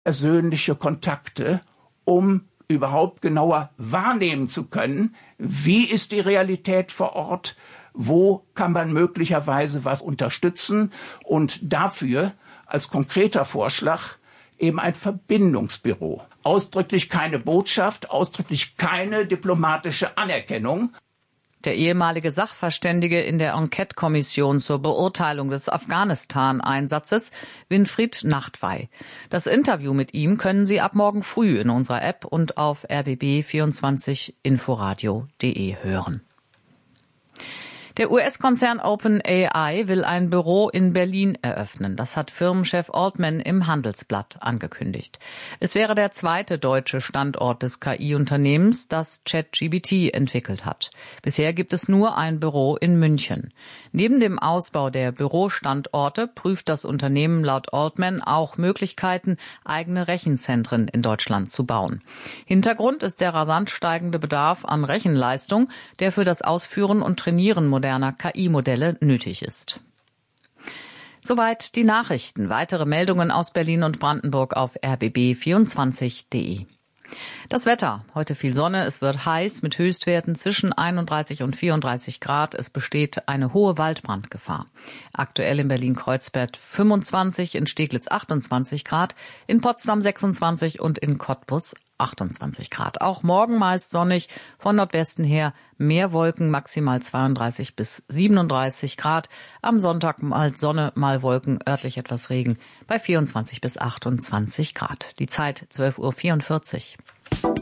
persönliche Kontakte, um überhaupt genauer wahrnehmen zu können, wie ist die Realität vor Ort, wo kann man möglicherweise was unterstützen und dafür als konkreter Vorschlag eben ein Verbindungsbüro. Ausdrücklich keine Botschaft, ausdrücklich keine diplomatische Anerkennung. Der ehemalige Sachverständige in der Enquete-Kommission zur Beurteilung des Afghanistan-Einsatzes, Winfried Nachtwey. Das Interview mit ihm können Sie ab morgen früh in unserer App und auf rbb24inforadio.de hören. Der US-Konzern OpenAI will ein Büro in Berlin eröffnen. Das hat Firmenchef Altman im Handelsblatt angekündigt. Es wäre der zweite deutsche Standort des KI-Unternehmens, das ChatGPT entwickelt hat. Bisher gibt es nur ein Büro in München. Neben dem Ausbau der Bürostandorte prüft das Unternehmen laut Altman auch Möglichkeiten, eigene Rechenzentren in Deutschland zu bauen. Hintergrund ist der rasant steigende Bedarf an Rechenleistung, der für das Ausführen und Trainieren moderner KI-Modelle nötig ist. Soweit die Nachrichten. Weitere Meldungen aus Berlin und Brandenburg auf rbb24.de. Das Wetter. Heute viel Sonne. Es wird heiß mit Höchstwerten zwischen 31 und 34 Grad. Es besteht eine hohe Waldbrandgefahr. Aktuell in Berlin-Kreuzberg 25, in Steglitz 28 Grad, in Potsdam 26 und in Cottbus 28 Grad. Auch morgen meist sonnig, von Nordwesten her mehr Wolken, maximal 32 bis 37 Grad. Am Sonntag mal Sonne, mal Wolken, örtlich etwas Regen bei 24 bis 28 Grad. Die Zeit 12:44 Uhr.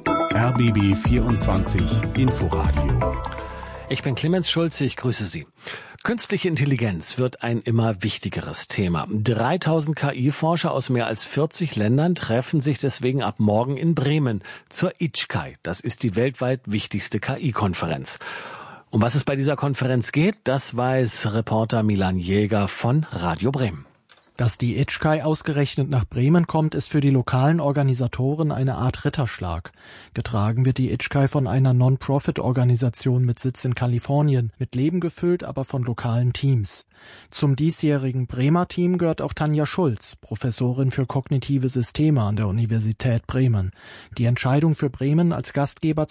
RBB 24 Inforadio. Ich bin Clemens Schulze, ich grüße Sie. Künstliche Intelligenz wird ein immer wichtigeres Thema. 3000 KI-Forscher aus mehr als 40 Ländern treffen sich deswegen ab morgen in Bremen zur ITSCAI. Das ist die weltweit wichtigste KI-Konferenz. Um was es bei dieser Konferenz geht, das weiß Reporter Milan Jäger von Radio Bremen. Dass die ITSCAI ausgerechnet nach Bremen kommt, ist für die lokalen Organisatoren eine Art Ritterschlag. Getragen wird die ITSCAI von einer Non-Profit-Organisation mit Sitz in Kalifornien, mit Leben gefüllt, aber von lokalen Teams. Zum diesjährigen Bremer Team gehört auch Tanja Schulz, Professorin für kognitive Systeme an der Universität Bremen. Die Entscheidung für Bremen als Gastgeber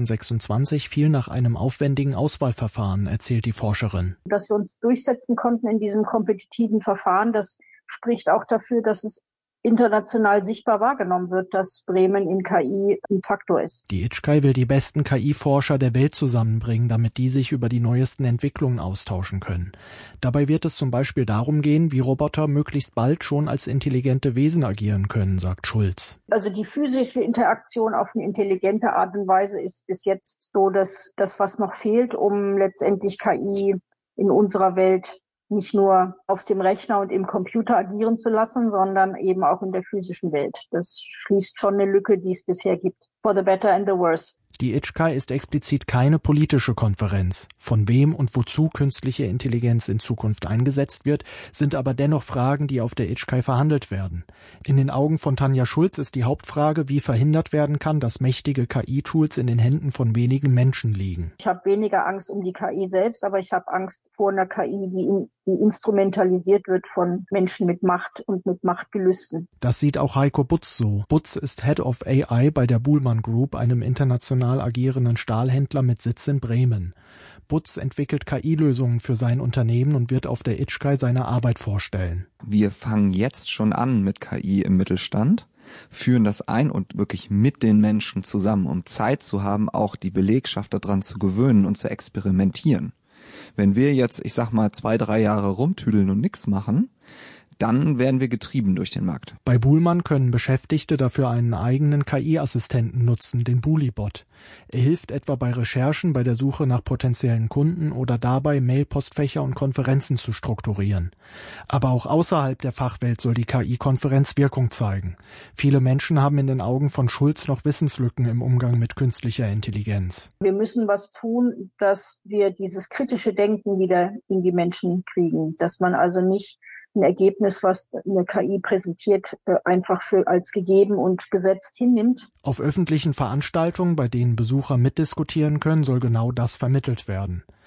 2026 fiel nach einem aufwendigen Auswahlverfahren, erzählt die Forscherin. Dass wir uns durchsetzen konnten in diesem kompetitiven Verfahren, das spricht auch dafür, dass es international sichtbar wahrgenommen wird, dass Bremen in KI ein Faktor ist. Die ITSCAI will die besten KI-Forscher der Welt zusammenbringen, damit die sich über die neuesten Entwicklungen austauschen können. Dabei wird es zum Beispiel darum gehen, wie Roboter möglichst bald schon als intelligente Wesen agieren können, sagt Schulz. Also die physische Interaktion auf eine intelligente Art und Weise ist bis jetzt so das, was noch fehlt, um letztendlich KI in unserer Welt nicht nur auf dem Rechner und im Computer agieren zu lassen, sondern eben auch in der physischen Welt. Das schließt schon eine Lücke, die es bisher gibt. For the better and the worse. Die ITSCAI ist explizit keine politische Konferenz. Von wem und wozu künstliche Intelligenz in Zukunft eingesetzt wird, sind aber dennoch Fragen, die auf der ITSCAI verhandelt werden. In den Augen von Tanja Schulz ist die Hauptfrage, wie verhindert werden kann, dass mächtige KI-Tools in den Händen von wenigen Menschen liegen. Ich habe weniger Angst um die KI selbst, aber ich habe Angst vor einer KI, die instrumentalisiert wird von Menschen mit Macht und mit Machtgelüsten. Das sieht auch Heiko Butz so. Butz ist Head of AI bei der Buhlmann Group, einem international agierenden Stahlhändler mit Sitz in Bremen. Butz entwickelt KI-Lösungen für sein Unternehmen und wird auf der ITSCAI seine Arbeit vorstellen. Wir fangen jetzt schon an mit KI im Mittelstand, führen das ein und wirklich mit den Menschen zusammen, um Zeit zu haben, auch die Belegschaft daran zu gewöhnen und zu experimentieren. Wenn wir jetzt, 2-3 Jahre rumtüdeln und nichts machen, dann werden wir getrieben durch den Markt. Bei Buhlmann können Beschäftigte dafür einen eigenen KI-Assistenten nutzen, den Bulibot. Er hilft etwa bei Recherchen, bei der Suche nach potenziellen Kunden oder dabei, Mailpostfächer und Konferenzen zu strukturieren. Aber auch außerhalb der Fachwelt soll die KI-Konferenz Wirkung zeigen. Viele Menschen haben in den Augen von Schulz noch Wissenslücken im Umgang mit künstlicher Intelligenz. Wir müssen was tun, dass wir dieses kritische Denken wieder in die Menschen kriegen, dass man also nicht ein Ergebnis, was eine KI präsentiert, einfach als gegeben und gesetzt hinnimmt. Auf öffentlichen Veranstaltungen, bei denen Besucher mitdiskutieren können, soll genau das vermittelt werden.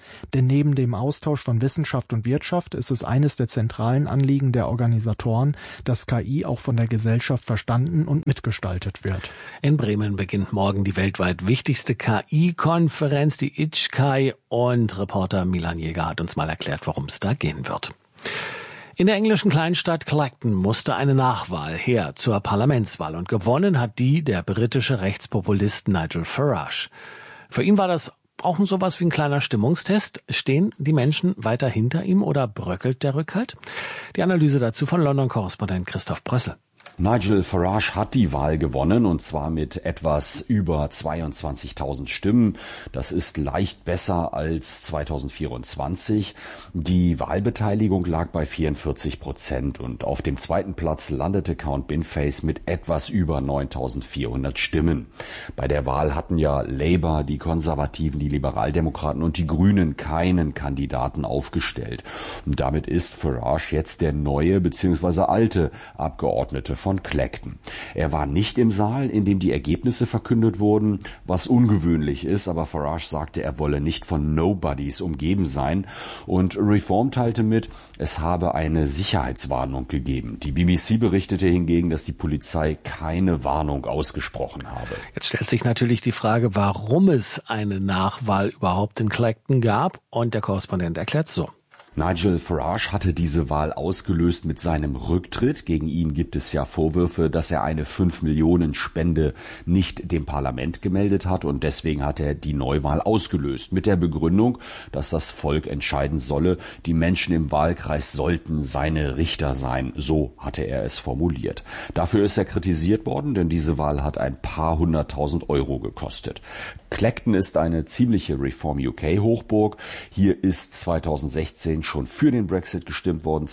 Denn neben dem Austausch von Wissenschaft und Wirtschaft ist es eines der zentralen Anliegen der Organisatoren, dass KI auch von der Gesellschaft verstanden und mitgestaltet wird. In Bremen beginnt morgen die weltweit wichtigste KI-Konferenz, die ITCHKI, und Reporter Milan Jäger hat uns mal erklärt, worum es da gehen wird. In der englischen Kleinstadt Clacton musste eine Nachwahl her zur Parlamentswahl und gewonnen hat die der britische Rechtspopulist Nigel Farage. Für ihn war das auch sowas wie ein kleiner Stimmungstest. Stehen die Menschen weiter hinter ihm oder bröckelt der Rückhalt? Die Analyse dazu von London-Korrespondent Christoph Brössel. Nigel Farage hat die Wahl gewonnen, und zwar mit etwas über 22.000 Stimmen. Das ist leicht besser als 2024. Die Wahlbeteiligung lag bei 44% und auf dem zweiten Platz landete Count Binface mit etwas über 9.400 Stimmen. Bei der Wahl hatten ja Labour, die Konservativen, die Liberaldemokraten und die Grünen keinen Kandidaten aufgestellt. Und damit ist Farage jetzt der neue bzw. alte Abgeordnete von Clacton. Er war nicht im Saal, in dem die Ergebnisse verkündet wurden, was ungewöhnlich ist, aber Farage sagte, er wolle nicht von Nobodies umgeben sein, und Reform teilte mit, es habe eine Sicherheitswarnung gegeben. Die BBC berichtete hingegen, dass die Polizei keine Warnung ausgesprochen habe. Jetzt stellt sich natürlich die Frage, warum es eine Nachwahl überhaupt in Clacton gab, und der Korrespondent erklärt so. Nigel Farage hatte diese Wahl ausgelöst mit seinem Rücktritt. Gegen ihn gibt es ja Vorwürfe, dass er eine 5-Millionen-Spende nicht dem Parlament gemeldet hat, und deswegen hat er die Neuwahl ausgelöst. Mit der Begründung, dass das Volk entscheiden solle, die Menschen im Wahlkreis sollten seine Richter sein. So hatte er es formuliert. Dafür ist er kritisiert worden, denn diese Wahl hat ein paar 100.000 Euro gekostet. Clacton ist eine ziemliche Reform-UK-Hochburg. Hier ist 2016 schon für den Brexit gestimmt worden.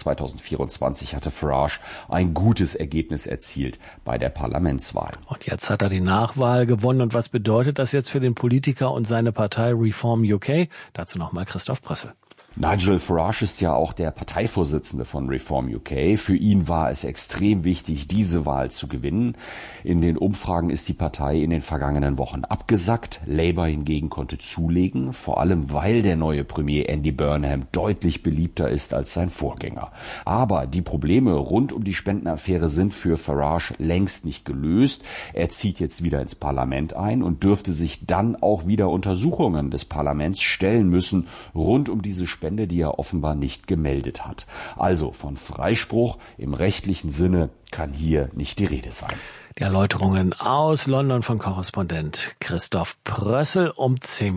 2024 hatte Farage ein gutes Ergebnis erzielt bei der Parlamentswahl. Und jetzt hat er die Nachwahl gewonnen. Und was bedeutet das jetzt für den Politiker und seine Partei Reform UK? Dazu nochmal Christoph Brössel. Nigel Farage ist ja auch der Parteivorsitzende von Reform UK. Für ihn war es extrem wichtig, diese Wahl zu gewinnen. In den Umfragen ist die Partei in den vergangenen Wochen abgesackt. Labour hingegen konnte zulegen, vor allem weil der neue Premier Andy Burnham deutlich beliebter ist als sein Vorgänger. Aber die Probleme rund um die Spendenaffäre sind für Farage längst nicht gelöst. Er zieht jetzt wieder ins Parlament ein und dürfte sich dann auch wieder Untersuchungen des Parlaments stellen müssen rund um diese Spende, die er offenbar nicht gemeldet hat. Also von Freispruch im rechtlichen Sinne kann hier nicht die Rede sein. Die Erläuterungen aus London von Korrespondent Christoph Brössel um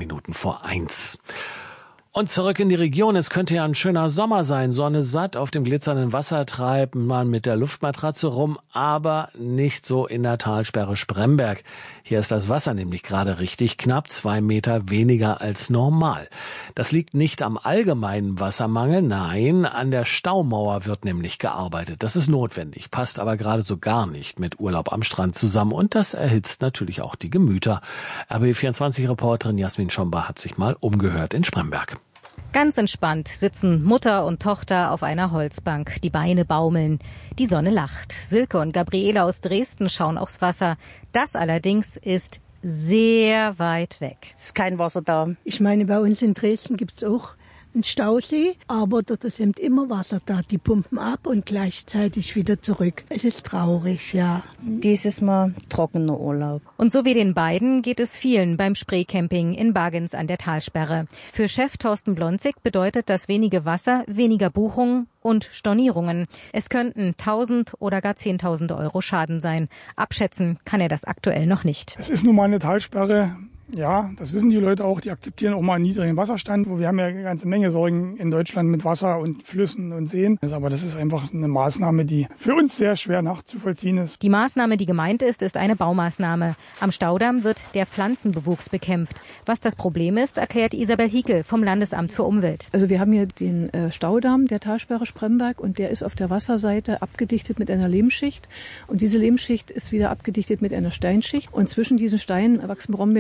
1:10. Und zurück in die Region. Es könnte ja ein schöner Sommer sein. Sonne satt, auf dem glitzernden Wasser treibt man mit der Luftmatratze rum, aber nicht so in der Talsperre Spremberg. Hier ist das Wasser nämlich gerade richtig knapp, 2 Meter weniger als normal. Das liegt nicht am allgemeinen Wassermangel, nein, an der Staumauer wird nämlich gearbeitet. Das ist notwendig, passt aber gerade so gar nicht mit Urlaub am Strand zusammen, und das erhitzt natürlich auch die Gemüter. RBB24-Reporterin Jasmin Schomba hat sich mal umgehört in Spremberg. Ganz entspannt sitzen Mutter und Tochter auf einer Holzbank. Die Beine baumeln. Die Sonne lacht. Silke und Gabriele aus Dresden schauen aufs Wasser. Das allerdings ist sehr weit weg. Es ist kein Wasser da. Ich meine, bei uns in Dresden gibt's auch einen Stausee, aber dort ist eben immer Wasser da. Die pumpen ab und gleichzeitig wieder zurück. Es ist traurig, ja. Dieses Mal trockener Urlaub. Und so wie den beiden geht es vielen beim Spreecamping in Bargens an der Talsperre. Für Chef Thorsten Blonzig bedeutet das wenige Wasser weniger Buchungen und Stornierungen. Es könnten 1.000 oder gar 10.000 Euro Schaden sein. Abschätzen kann er das aktuell noch nicht. Es ist nun mal eine Talsperre. Ja, das wissen die Leute auch, die akzeptieren auch mal einen niedrigen Wasserstand. Wir haben ja eine ganze Menge Sorgen in Deutschland mit Wasser und Flüssen und Seen. Aber das ist einfach eine Maßnahme, die für uns sehr schwer nachzuvollziehen ist. Die Maßnahme, die gemeint ist eine Baumaßnahme. Am Staudamm wird der Pflanzenbewuchs bekämpft. Was das Problem ist, erklärt Isabel Hiekel vom Landesamt für Umwelt. Also wir haben hier den Staudamm der Talsperre Spremberg, und der ist auf der Wasserseite abgedichtet mit einer Lehmschicht. Und diese Lehmschicht ist wieder abgedichtet mit einer Steinschicht. Und zwischen diesen Steinen wachsen Brombeeren, weil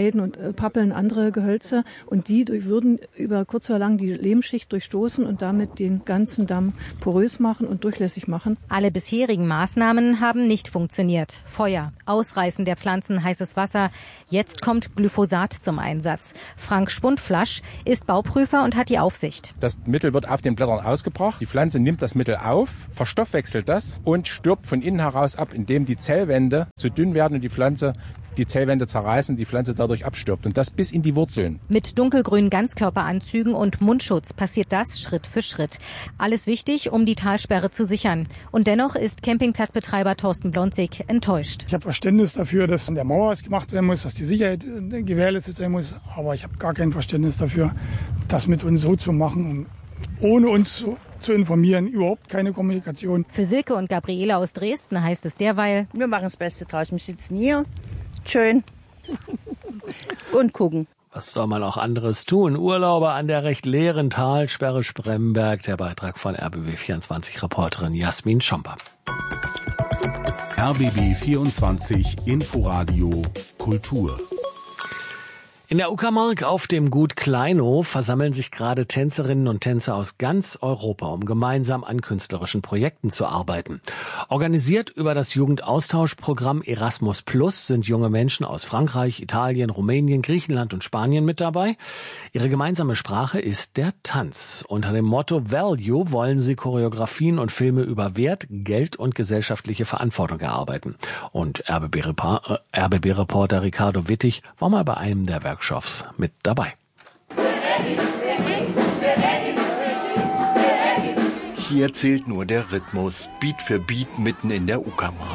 Weiden und Pappeln, andere Gehölze. Und die würden über kurz oder lang die Lehmschicht durchstoßen und damit den ganzen Damm porös machen und durchlässig machen. Alle bisherigen Maßnahmen haben nicht funktioniert. Feuer, Ausreißen der Pflanzen, heißes Wasser. Jetzt kommt Glyphosat zum Einsatz. Frank Spundflasch ist Bauprüfer und hat die Aufsicht. Das Mittel wird auf den Blättern ausgebracht. Die Pflanze nimmt das Mittel auf, verstoffwechselt das und stirbt von innen heraus ab, indem die Zellwände zu dünn werden und die Zellwände zerreißen, die Pflanze dadurch abstirbt. Und das bis in die Wurzeln. Mit dunkelgrünen Ganzkörperanzügen und Mundschutz passiert das Schritt für Schritt. Alles wichtig, um die Talsperre zu sichern. Und dennoch ist Campingplatzbetreiber Thorsten Blonzig enttäuscht. Ich habe Verständnis dafür, dass an der Mauer was gemacht werden muss, dass die Sicherheit gewährleistet sein muss. Aber ich habe gar kein Verständnis dafür, das mit uns so zu machen, ohne uns zu informieren, überhaupt keine Kommunikation. Für Silke und Gabriele aus Dresden heißt es derweil: Wir machen das Beste draus. Wir sitzen hier, schön und gucken. Was soll man auch anderes tun? Urlauber an der recht leeren Talsperre Spremberg. Der Beitrag von RBB24-Reporterin Jasmin Schomper. RBB24 Inforadio Kultur. In der Uckermark auf dem Gut Kleinow versammeln sich gerade Tänzerinnen und Tänzer aus ganz Europa, um gemeinsam an künstlerischen Projekten zu arbeiten. Organisiert über das Jugendaustauschprogramm Erasmus Plus sind junge Menschen aus Frankreich, Italien, Rumänien, Griechenland und Spanien mit dabei. Ihre gemeinsame Sprache ist der Tanz. Unter dem Motto Value wollen sie Choreografien und Filme über Wert, Geld und gesellschaftliche Verantwortung erarbeiten. Und RBB-Reporter Ricardo Wittig war mal bei einem der Workshops mit dabei. Hier zählt nur der Rhythmus, Beat für Beat mitten in der Uckermark.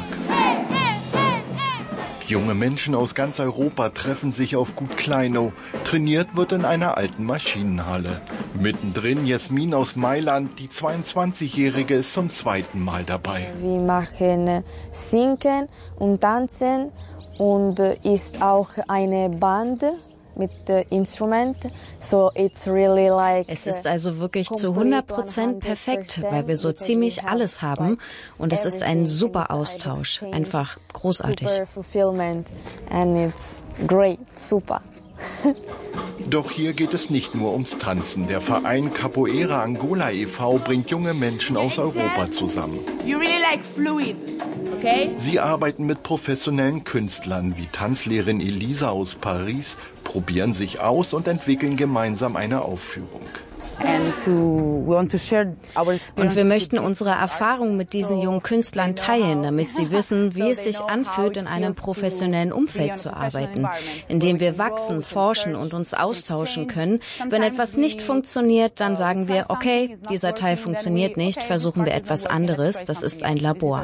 Junge Menschen aus ganz Europa treffen sich auf Gut Kleinow. Trainiert wird in einer alten Maschinenhalle. Mittendrin Jasmin aus Mailand, die 22-Jährige, ist zum zweiten Mal dabei. Wir machen Singen und Tanzen und ist auch eine Band mit Instrument, so it's really like. Es ist also wirklich zu 100% perfekt, weil wir so ziemlich alles haben und es ist ein super Austausch, einfach großartig. Super fulfillment and it's great, super. Doch hier geht es nicht nur ums Tanzen. Der Verein Capoeira Angola e.V. bringt junge Menschen aus Europa zusammen. You really like fluid, okay? Sie arbeiten mit professionellen Künstlern wie Tanzlehrerin Elisa aus Paris, probieren sich aus und entwickeln gemeinsam eine Aufführung. Und wir möchten unsere Erfahrung mit diesen jungen Künstlern teilen, damit sie wissen, wie es sich anfühlt, in einem professionellen Umfeld zu arbeiten, in dem wir wachsen, forschen und uns austauschen können. Wenn etwas nicht funktioniert, dann sagen wir, okay, dieser Teil funktioniert nicht, versuchen wir etwas anderes. Das ist ein Labor.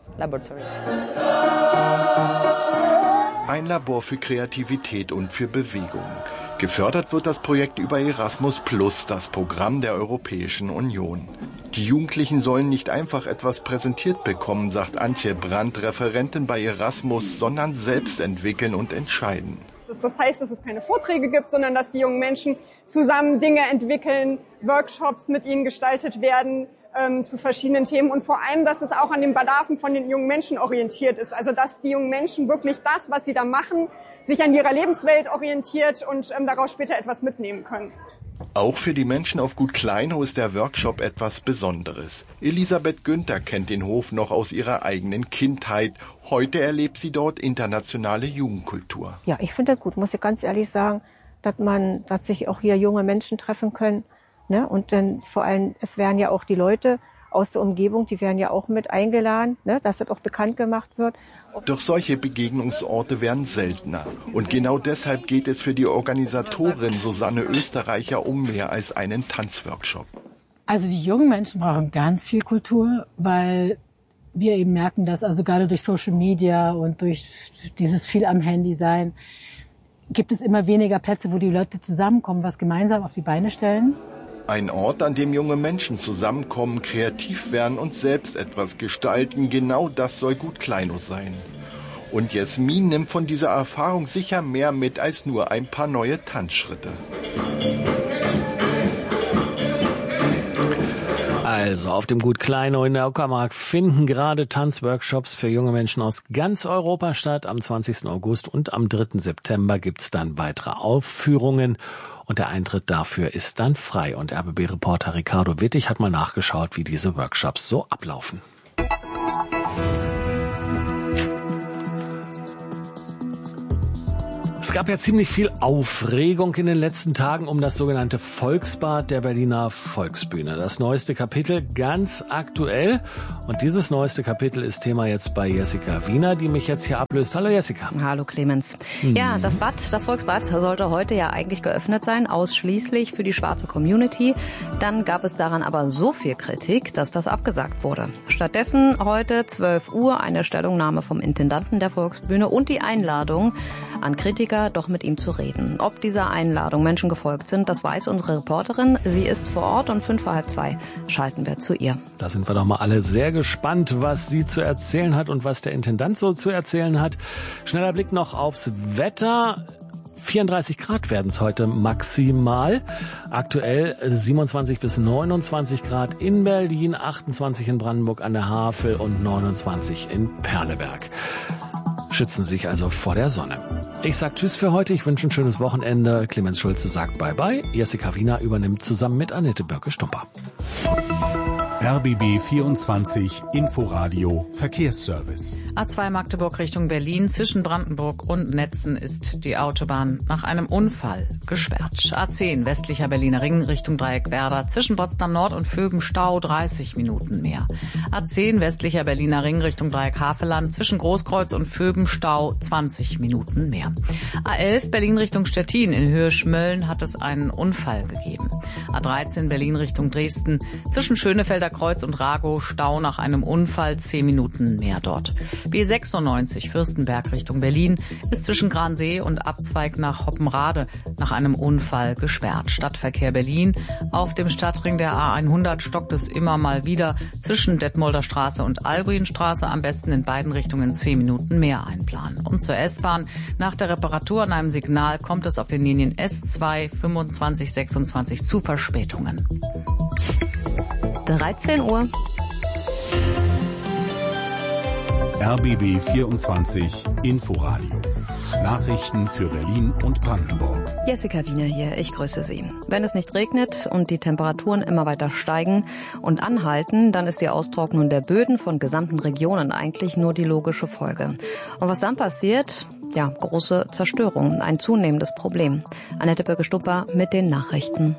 Ein Labor für Kreativität und für Bewegung. Gefördert wird das Projekt über Erasmus Plus, das Programm der Europäischen Union. Die Jugendlichen sollen nicht einfach etwas präsentiert bekommen, sagt Antje Brandt, Referentin bei Erasmus, sondern selbst entwickeln und entscheiden. Das heißt, dass es keine Vorträge gibt, sondern dass die jungen Menschen zusammen Dinge entwickeln, Workshops mit ihnen gestaltet werden zu verschiedenen Themen und vor allem, dass es auch an den Bedarfen von den jungen Menschen orientiert ist. Also dass die jungen Menschen wirklich das, was sie da machen, sich an ihrer Lebenswelt orientiert und daraus später etwas mitnehmen können. Auch für die Menschen auf Gut Kleinow ist der Workshop etwas Besonderes. Elisabeth Günther kennt den Hof noch aus ihrer eigenen Kindheit. Heute erlebt sie dort internationale Jugendkultur. Ja, ich finde das gut, muss ich ganz ehrlich sagen, dass sich auch hier junge Menschen treffen können. Ne? Und dann vor allem, es werden ja auch die Leute aus der Umgebung, die werden ja auch mit eingeladen, ne? Dass das auch bekannt gemacht wird. Doch solche Begegnungsorte werden seltener. Und genau deshalb geht es für die Organisatorin Susanne Österreicher um mehr als einen Tanzworkshop. Also die jungen Menschen brauchen ganz viel Kultur, weil wir eben merken, dass also gerade durch Social Media und durch dieses viel am Handy sein, gibt es immer weniger Plätze, wo die Leute zusammenkommen, was gemeinsam auf die Beine stellen. Ein Ort, an dem junge Menschen zusammenkommen, kreativ werden und selbst etwas gestalten. Genau das soll Gut Kleinow sein. Und Jasmin nimmt von dieser Erfahrung sicher mehr mit als nur ein paar neue Tanzschritte. Also auf dem Gut Kleinow in der Uckermark finden gerade Tanzworkshops für junge Menschen aus ganz Europa statt. Am 20. August und am 3. September gibt's dann weitere Aufführungen. Und der Eintritt dafür ist dann frei. Und RBB-Reporter Ricardo Wittig hat mal nachgeschaut, wie diese Workshops so ablaufen. Es gab ja ziemlich viel Aufregung in den letzten Tagen um das sogenannte Volksbad der Berliner Volksbühne. Das neueste Kapitel ganz aktuell. Und dieses neueste Kapitel ist Thema jetzt bei Jessica Wiener, die mich jetzt hier ablöst. Hallo Jessica. Hallo Clemens. Ja, das Volksbad sollte heute ja eigentlich geöffnet sein, ausschließlich für die schwarze Community. Dann gab es daran aber so viel Kritik, dass das abgesagt wurde. Stattdessen heute 12 Uhr eine Stellungnahme vom Intendanten der Volksbühne und die Einladung an Kritiker, doch mit ihm zu reden. Ob dieser Einladung Menschen gefolgt sind, das weiß unsere Reporterin. Sie ist vor Ort und 1:55 schalten wir zu ihr. Da sind wir doch mal alle sehr gespannt, was sie zu erzählen hat und was der Intendant so zu erzählen hat. Schneller Blick noch aufs Wetter. 34 Grad werden es heute maximal. Aktuell 27 bis 29 Grad in Berlin, 28 in Brandenburg an der Havel und 29 in Perleberg. Schützen Sie sich also vor der Sonne. Ich sag Tschüss für heute, ich wünsche ein schönes Wochenende. Clemens Schulze sagt Bye-bye. Jessica Wiener übernimmt zusammen mit Annette Börke-Stumper. RBB 24 Inforadio Verkehrsservice. A2 Magdeburg Richtung Berlin. Zwischen Brandenburg und Netzen ist die Autobahn nach einem Unfall gesperrt. A10 westlicher Berliner Ring Richtung Dreieck Werder. Zwischen Potsdam Nord und Vöben Stau 30 Minuten mehr. A10 westlicher Berliner Ring Richtung Dreieck Havelland. Zwischen Großkreuz und Vöben Stau 20 Minuten mehr. A11 Berlin Richtung Stettin. In Höhe Schmölln hat es einen Unfall gegeben. A13 Berlin Richtung Dresden. Zwischen Schönefelder Kreuz und Ragow Stau nach einem Unfall 10 Minuten mehr dort. B96 Fürstenberg Richtung Berlin ist zwischen Gransee und Abzweig nach Hoppenrade nach einem Unfall gesperrt. Stadtverkehr Berlin. Auf dem Stadtring der A100 stockt es immer mal wieder zwischen Detmolder Straße und Albrinstraße. Am besten in beiden Richtungen 10 Minuten mehr einplanen. Und zur S-Bahn. Nach der Reparatur an einem Signal kommt es auf den Linien S2, 25, 26 zu Verspätungen. 13 Uhr. RBB 24 Inforadio. Nachrichten für Berlin und Brandenburg. Jessica Wiener hier, ich grüße Sie. Wenn es nicht regnet und die Temperaturen immer weiter steigen und anhalten, dann ist die Austrocknung der Böden von gesamten Regionen eigentlich nur die logische Folge. Und was dann passiert? Ja, große Zerstörung, ein zunehmendes Problem. Annette Börke-Stumper mit den Nachrichten.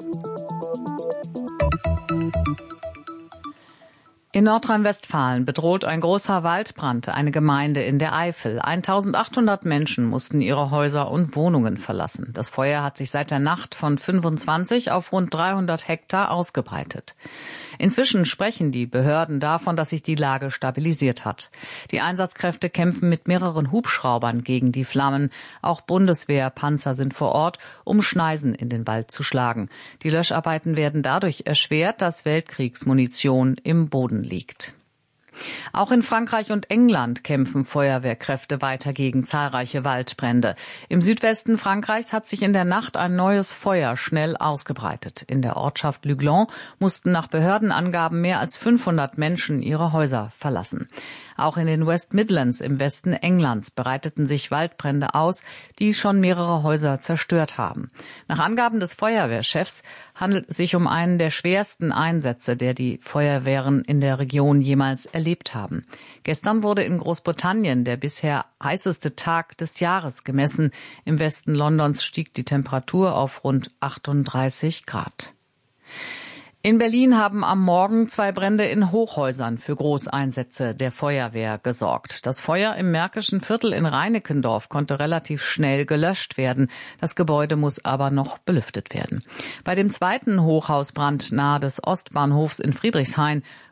In Nordrhein-Westfalen bedroht ein großer Waldbrand eine Gemeinde in der Eifel. 1800 Menschen mussten ihre Häuser und Wohnungen verlassen. Das Feuer hat sich seit der Nacht von 25 auf rund 300 Hektar ausgebreitet. Inzwischen sprechen die Behörden davon, dass sich die Lage stabilisiert hat. Die Einsatzkräfte kämpfen mit mehreren Hubschraubern gegen die Flammen. Auch Bundeswehrpanzer sind vor Ort, um Schneisen in den Wald zu schlagen. Die Löscharbeiten werden dadurch erschwert, dass Weltkriegsmunition im Boden liegt. Auch in Frankreich und England kämpfen Feuerwehrkräfte weiter gegen zahlreiche Waldbrände. Im Südwesten Frankreichs hat sich in der Nacht ein neues Feuer schnell ausgebreitet. In der Ortschaft Luglan mussten nach Behördenangaben mehr als 500 Menschen ihre Häuser verlassen. Auch in den West Midlands im Westen Englands breiteten sich Waldbrände aus, die schon mehrere Häuser zerstört haben. Nach Angaben des Feuerwehrchefs handelt es sich um einen der schwersten Einsätze, der die Feuerwehren in der Region jemals erlebt haben. Gestern wurde in Großbritannien der bisher heißeste Tag des Jahres gemessen. Im Westen Londons stieg die Temperatur auf rund 38 Grad. In Berlin haben am Morgen 2 Brände in Hochhäusern für Großeinsätze der Feuerwehr gesorgt. Das Feuer im Märkischen Viertel in Reinickendorf konnte relativ schnell gelöscht werden. Das Gebäude muss aber noch belüftet werden. Bei dem zweiten Hochhausbrand nahe des Ostbahnhofs in Friedrichshain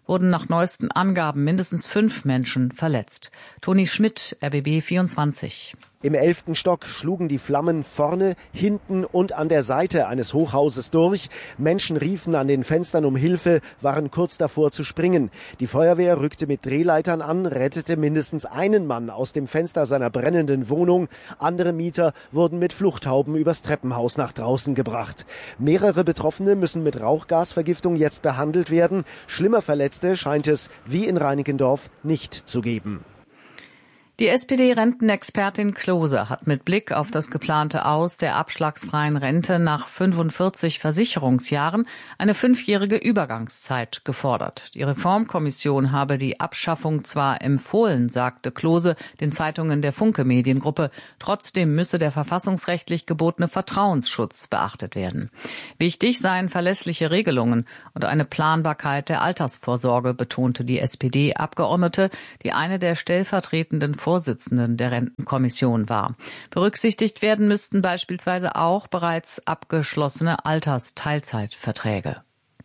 wurden nach neuesten Angaben mindestens 5 Menschen verletzt. Toni Schmidt, RBB 24. Im 11. Stock schlugen die Flammen vorne, hinten und an der Seite eines Hochhauses durch. Menschen riefen an den Fenstern um Hilfe, waren kurz davor zu springen. Die Feuerwehr rückte mit Drehleitern an, rettete mindestens einen Mann aus dem Fenster seiner brennenden Wohnung. Andere Mieter wurden mit Fluchthauben übers Treppenhaus nach draußen gebracht. Mehrere Betroffene müssen mit Rauchgasvergiftung jetzt behandelt werden. Schlimmer Verletzte scheint es, wie in Reinickendorf, nicht zu geben. Die SPD-Rentenexpertin Klose hat mit Blick auf das geplante Aus der abschlagsfreien Rente nach 45 Versicherungsjahren eine 5-jährige Übergangszeit gefordert. Die Reformkommission habe die Abschaffung zwar empfohlen, sagte Klose den Zeitungen der Funke Mediengruppe, trotzdem müsse der verfassungsrechtlich gebotene Vertrauensschutz beachtet werden. Wichtig seien verlässliche Regelungen und eine Planbarkeit der Altersvorsorge, betonte die SPD-Abgeordnete, die eine der stellvertretenden Vorsitzenden der Rentenkommission war. Berücksichtigt werden müssten beispielsweise auch bereits abgeschlossene Altersteilzeitverträge.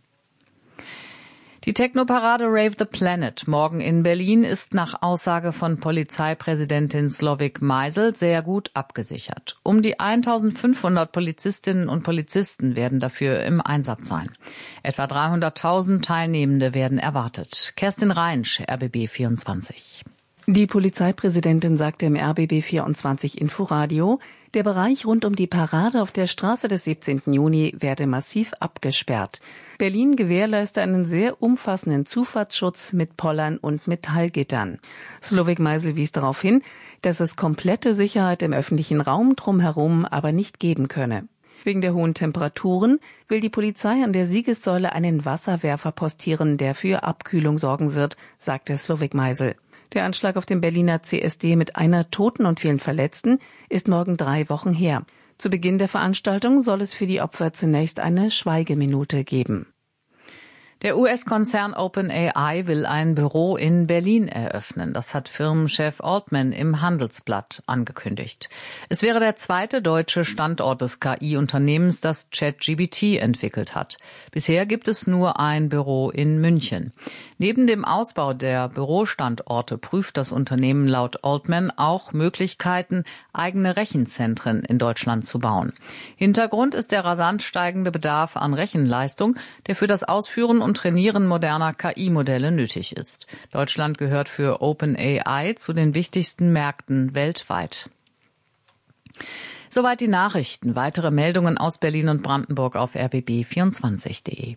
Die Technoparade Rave the Planet morgen in Berlin ist nach Aussage von Polizeipräsidentin Slowik Meisel sehr gut abgesichert. Um die 1500 Polizistinnen und Polizisten werden dafür im Einsatz sein. Etwa 300.000 Teilnehmende werden erwartet. Kerstin Reinsch, RBB 24. Die Polizeipräsidentin sagte im RBB 24 Inforadio, der Bereich rund um die Parade auf der Straße des 17. Juni werde massiv abgesperrt. Berlin gewährleiste einen sehr umfassenden Zufahrtsschutz mit Pollern und Metallgittern. Slowik Meisel wies darauf hin, dass es komplette Sicherheit im öffentlichen Raum drumherum aber nicht geben könne. Wegen der hohen Temperaturen will die Polizei an der Siegessäule einen Wasserwerfer postieren, der für Abkühlung sorgen wird, sagte Slowik Meisel. Der Anschlag auf dem Berliner CSD mit einer Toten und vielen Verletzten ist morgen 3 Wochen her. Zu Beginn der Veranstaltung soll es für die Opfer zunächst eine Schweigeminute geben. Der US-Konzern OpenAI will ein Büro in Berlin eröffnen. Das hat Firmenchef Altman im Handelsblatt angekündigt. Es wäre der zweite deutsche Standort des KI-Unternehmens, das ChatGPT entwickelt hat. Bisher gibt es nur ein Büro in München. Neben dem Ausbau der Bürostandorte prüft das Unternehmen laut Altman auch Möglichkeiten, eigene Rechenzentren in Deutschland zu bauen. Hintergrund ist der rasant steigende Bedarf an Rechenleistung, der für das Ausführen und Trainieren moderner KI-Modelle nötig ist. Deutschland gehört für OpenAI zu den wichtigsten Märkten weltweit. Soweit die Nachrichten. Weitere Meldungen aus Berlin und Brandenburg auf rbb24.de.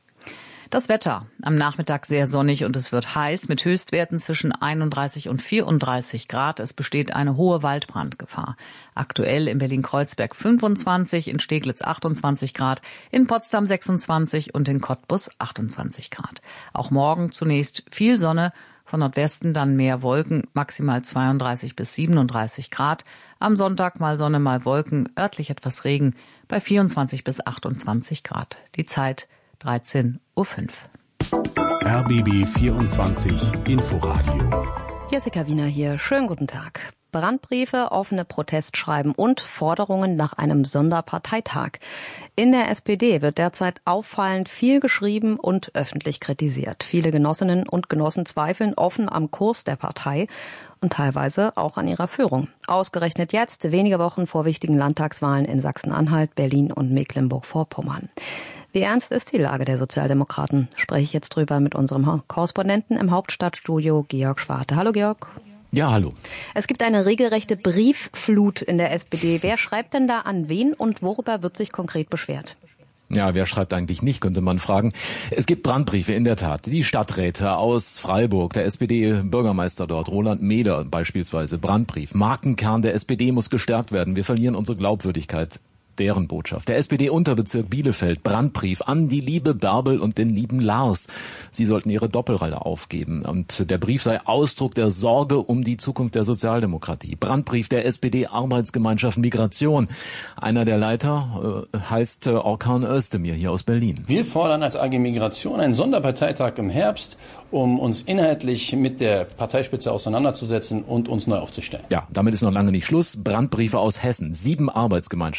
Das Wetter. Am Nachmittag sehr sonnig und es wird heiß mit Höchstwerten zwischen 31 und 34 Grad. Es besteht eine hohe Waldbrandgefahr. Aktuell in Berlin-Kreuzberg 25, in Steglitz 28 Grad, in Potsdam 26 und in Cottbus 28 Grad. Auch morgen zunächst viel Sonne, von Nordwesten dann mehr Wolken, maximal 32 bis 37 Grad. Am Sonntag mal Sonne, mal Wolken, örtlich etwas Regen bei 24 bis 28 Grad. Die Zeit 13:05 Uhr. RBB 24 Inforadio. Jessica Wiener hier. Schönen guten Tag. Brandbriefe, offene Protestschreiben und Forderungen nach einem Sonderparteitag. In der SPD wird derzeit auffallend viel geschrieben und öffentlich kritisiert. Viele Genossinnen und Genossen zweifeln offen am Kurs der Partei und teilweise auch an ihrer Führung. Ausgerechnet jetzt, wenige Wochen vor wichtigen Landtagswahlen in Sachsen-Anhalt, Berlin und Mecklenburg-Vorpommern. Wie ernst ist die Lage der Sozialdemokraten? Spreche ich jetzt drüber mit unserem Korrespondenten im Hauptstadtstudio, Georg Schwarte. Hallo Georg. Ja, hallo. Es gibt eine regelrechte Briefflut in der SPD. Wer schreibt denn da an wen und worüber wird sich konkret beschwert? Ja, wer schreibt eigentlich nicht, könnte man fragen. Es gibt Brandbriefe, in der Tat. Die Stadträte aus Freiburg, der SPD-Bürgermeister dort, Roland Meder beispielsweise, Brandbrief. Markenkern der SPD muss gestärkt werden. Wir verlieren unsere Glaubwürdigkeit. Deren Botschaft. Der SPD-Unterbezirk Bielefeld, Brandbrief an die liebe Bärbel und den lieben Lars. Sie sollten ihre Doppelrolle aufgeben. Und der Brief sei Ausdruck der Sorge um die Zukunft der Sozialdemokratie. Brandbrief der SPD-Arbeitsgemeinschaft Migration. Einer der Leiter heißt Orkan Özdemir hier aus Berlin. Wir fordern als AG Migration einen Sonderparteitag im Herbst, um uns inhaltlich mit der Parteispitze auseinanderzusetzen und uns neu aufzustellen. Ja, damit ist noch lange nicht Schluss. Brandbriefe aus Hessen. 7 Arbeitsgemeinschaften fordern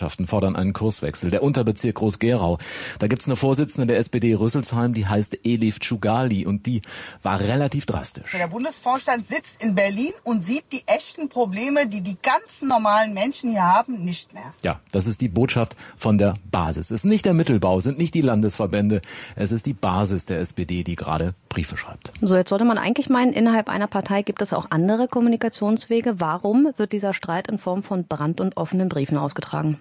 fordern einen Kurswechsel. Der Unterbezirk Groß-Gerau. Da gibt's eine Vorsitzende der SPD Rüsselsheim, die heißt Elif Tschugali und die war relativ drastisch. Der Bundesvorstand sitzt in Berlin und sieht die echten Probleme, die die ganzen normalen Menschen hier haben, nicht mehr. Ja, das ist die Botschaft von der Basis. Es ist nicht der Mittelbau, sind nicht die Landesverbände, es ist die Basis der SPD, die gerade Briefe schreibt. So, jetzt sollte man eigentlich meinen, innerhalb einer Partei gibt es auch andere Kommunikationswege. Warum wird dieser Streit in Form von Brand- und offenen Briefen ausgetragen?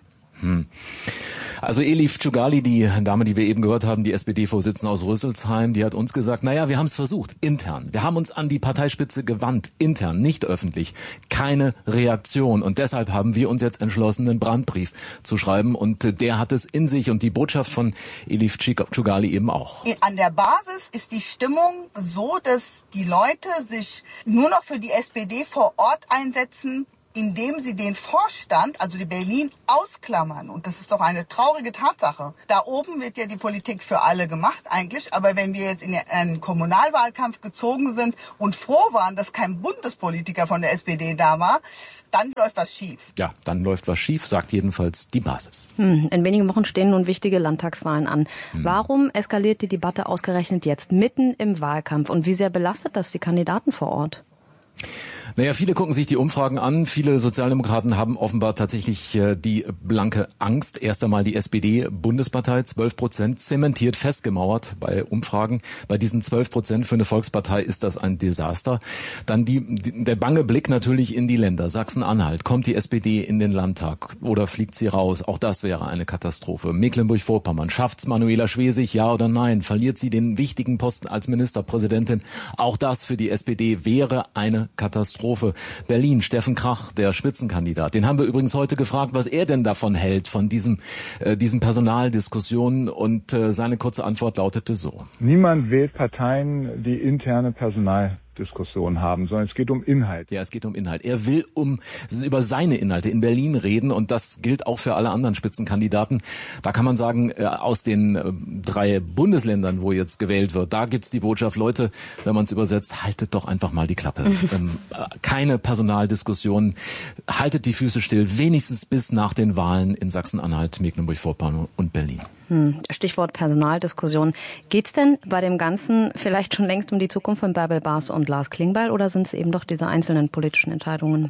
Also Elif Tschugali, die Dame, die wir eben gehört haben, die SPD-Vorsitzende aus Rüsselsheim, die hat uns gesagt, naja, wir haben es versucht, intern. Wir haben uns an die Parteispitze gewandt, intern, nicht öffentlich. Keine Reaktion. Und deshalb haben wir uns jetzt entschlossen, einen Brandbrief zu schreiben. Und der hat es in sich und die Botschaft von Elif Tschugali eben auch. An der Basis ist die Stimmung so, dass die Leute sich nur noch für die SPD vor Ort einsetzen, indem sie den Vorstand, also die Berlin, ausklammern. Und das ist doch eine traurige Tatsache. Da oben wird ja die Politik für alle gemacht eigentlich. Aber wenn wir jetzt in einen Kommunalwahlkampf gezogen sind und froh waren, dass kein Bundespolitiker von der SPD da war, dann läuft was schief. Ja, dann läuft was schief, sagt jedenfalls die Basis. In wenigen Wochen stehen nun wichtige Landtagswahlen an. Warum eskaliert die Debatte ausgerechnet jetzt mitten im Wahlkampf? Und wie sehr belastet das die Kandidaten vor Ort? Naja, viele gucken sich die Umfragen an. Viele Sozialdemokraten haben offenbar tatsächlich die blanke Angst. Erst einmal die SPD-Bundespartei, 12%, zementiert, festgemauert bei Umfragen. Bei diesen 12% für eine Volkspartei ist das ein Desaster. Dann der bange Blick natürlich in die Länder. Sachsen-Anhalt, kommt die SPD in den Landtag oder fliegt sie raus? Auch das wäre eine Katastrophe. Mecklenburg-Vorpommern, schafft's Manuela Schwesig, ja oder nein? Verliert sie den wichtigen Posten als Ministerpräsidentin? Auch das für die SPD wäre eine Katastrophe. Berlin, Steffen Krach, der Spitzenkandidat. Den haben wir übrigens heute gefragt, was er denn davon hält, von diesen Personaldiskussionen. Und seine kurze Antwort lautete so. Niemand wählt Parteien, die interne Personaldiskussionen haben, sondern es geht um Inhalt. Ja, es geht um Inhalt. Er will über seine Inhalte in Berlin reden und das gilt auch für alle anderen Spitzenkandidaten. Da kann man sagen, aus den 3 Bundesländern, wo jetzt gewählt wird, da gibt's die Botschaft, Leute, wenn man es übersetzt, haltet doch einfach mal die Klappe. Keine Personaldiskussionen, haltet die Füße still, wenigstens bis nach den Wahlen in Sachsen-Anhalt, Mecklenburg-Vorpommern und Berlin. Stichwort Personaldiskussion. Geht's denn bei dem Ganzen vielleicht schon längst um die Zukunft von Bärbel Bas und Lars Klingbeil oder sind es eben doch diese einzelnen politischen Entscheidungen?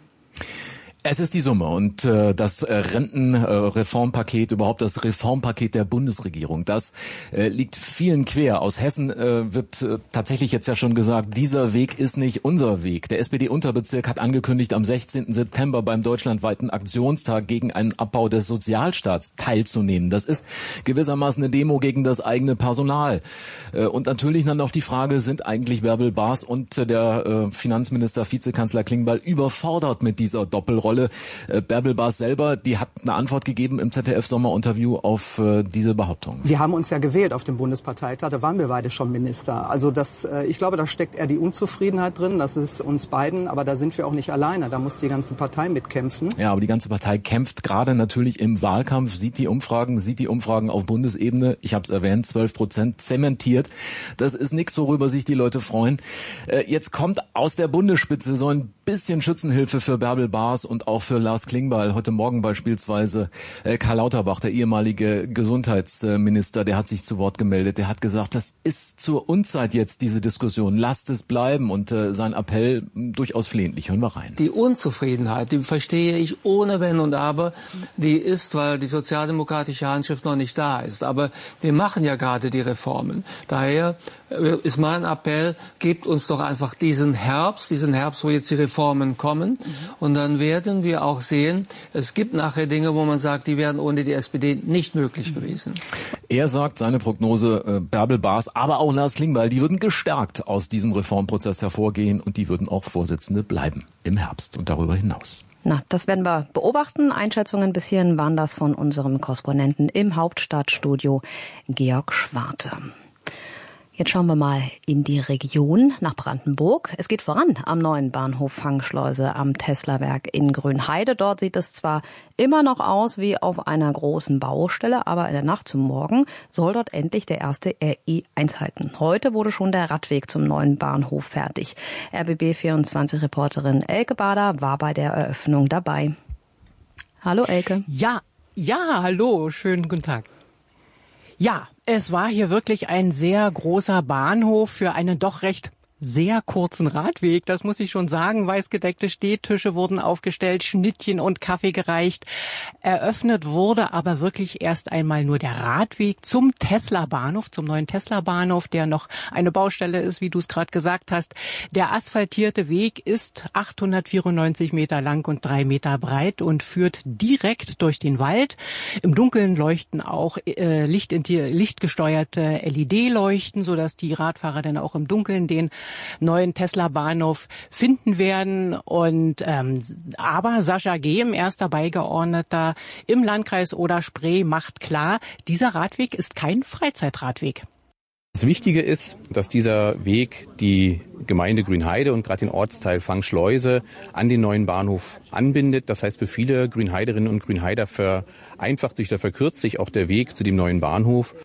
Es ist die Summe und das Rentenreformpaket, überhaupt das Reformpaket der Bundesregierung, das liegt vielen quer. Aus Hessen wird tatsächlich jetzt ja schon gesagt, dieser Weg ist nicht unser Weg. Der SPD-Unterbezirk hat angekündigt, am 16. September beim deutschlandweiten Aktionstag gegen einen Abbau des Sozialstaats teilzunehmen. Das ist gewissermaßen eine Demo gegen das eigene Personal. Und natürlich dann auch die Frage, sind eigentlich Bärbel Bas und der Finanzminister, Vizekanzler Klingbeil überfordert mit dieser Doppelrolle? Bärbel Bas selber, die hat eine Antwort gegeben im ZDF-Sommerinterview auf diese Behauptung. Sie haben uns ja gewählt auf dem Bundesparteitag, da waren wir beide schon Minister. Also ich glaube, da steckt eher die Unzufriedenheit drin, das ist uns beiden, aber da sind wir auch nicht alleine, da muss die ganze Partei mitkämpfen. Ja, aber die ganze Partei kämpft gerade natürlich im Wahlkampf, sieht die Umfragen auf Bundesebene, ich habe es erwähnt, 12% zementiert. Das ist nichts, worüber sich die Leute freuen. Jetzt kommt aus der Bundesspitze so ein bisschen Schützenhilfe für Bärbel Bas und auch für Lars Klingbeil. Heute Morgen beispielsweise Karl Lauterbach, der ehemalige Gesundheitsminister, der hat sich zu Wort gemeldet. Der hat gesagt, das ist zur Unzeit jetzt, diese Diskussion. Lasst es bleiben. Und sein Appell durchaus flehentlich. Hören wir rein. Die Unzufriedenheit, die verstehe ich ohne Wenn und Aber. Die ist, weil die sozialdemokratische Handschrift noch nicht da ist. Aber wir machen ja gerade die Reformen. Daher ist mein Appell, gebt uns doch einfach diesen Herbst, wo jetzt die Reformen kommen. Und dann werden wir auch sehen, es gibt nachher Dinge, wo man sagt, die wären ohne die SPD nicht möglich gewesen. Er sagt, seine Prognose, Bärbel Bas, aber auch Lars Klingbeil, die würden gestärkt aus diesem Reformprozess hervorgehen und die würden auch Vorsitzende bleiben im Herbst und darüber hinaus. Na, das werden wir beobachten. Einschätzungen bis hierhin waren das von unserem Korrespondenten im Hauptstadtstudio, Georg Schwarte. Jetzt schauen wir mal in die Region nach Brandenburg. Es geht voran am neuen Bahnhof Fangschleuse am Tesla-Werk in Grünheide. Dort sieht es zwar immer noch aus wie auf einer großen Baustelle, aber in der Nacht zum Morgen soll dort endlich der erste RE1 halten. Heute wurde schon der Radweg zum neuen Bahnhof fertig. RBB24-Reporterin Elke Bader war bei der Eröffnung dabei. Hallo Elke. Ja, Ja, hallo, schönen guten Tag. Ja, es war hier wirklich ein sehr großer Bahnhof für einen doch recht sehr kurzen Radweg, das muss ich schon sagen. Weißgedeckte Stehtische wurden aufgestellt, Schnittchen und Kaffee gereicht. Eröffnet wurde aber wirklich erst einmal nur der Radweg zum Tesla-Bahnhof, zum neuen Tesla-Bahnhof, der noch eine Baustelle ist, wie du es gerade gesagt hast. Der asphaltierte Weg ist 894 Meter lang und 3 Meter breit und führt direkt durch den Wald. Im Dunkeln leuchten auch lichtgesteuerte LED-Leuchten, sodass die Radfahrer dann auch im Dunkeln den neuen Tesla-Bahnhof finden werden. Und aber Sascha Gehm, erster Beigeordneter im Landkreis Oder-Spree, macht klar, dieser Radweg ist kein Freizeitradweg. Das Wichtige ist, dass dieser Weg die Gemeinde Grünheide und gerade den Ortsteil Fangschleuse an den neuen Bahnhof anbindet. Das heißt, für viele Grünheiderinnen und Grünheider vereinfacht sich oder verkürzt sich auch der Weg zu dem neuen Bahnhof.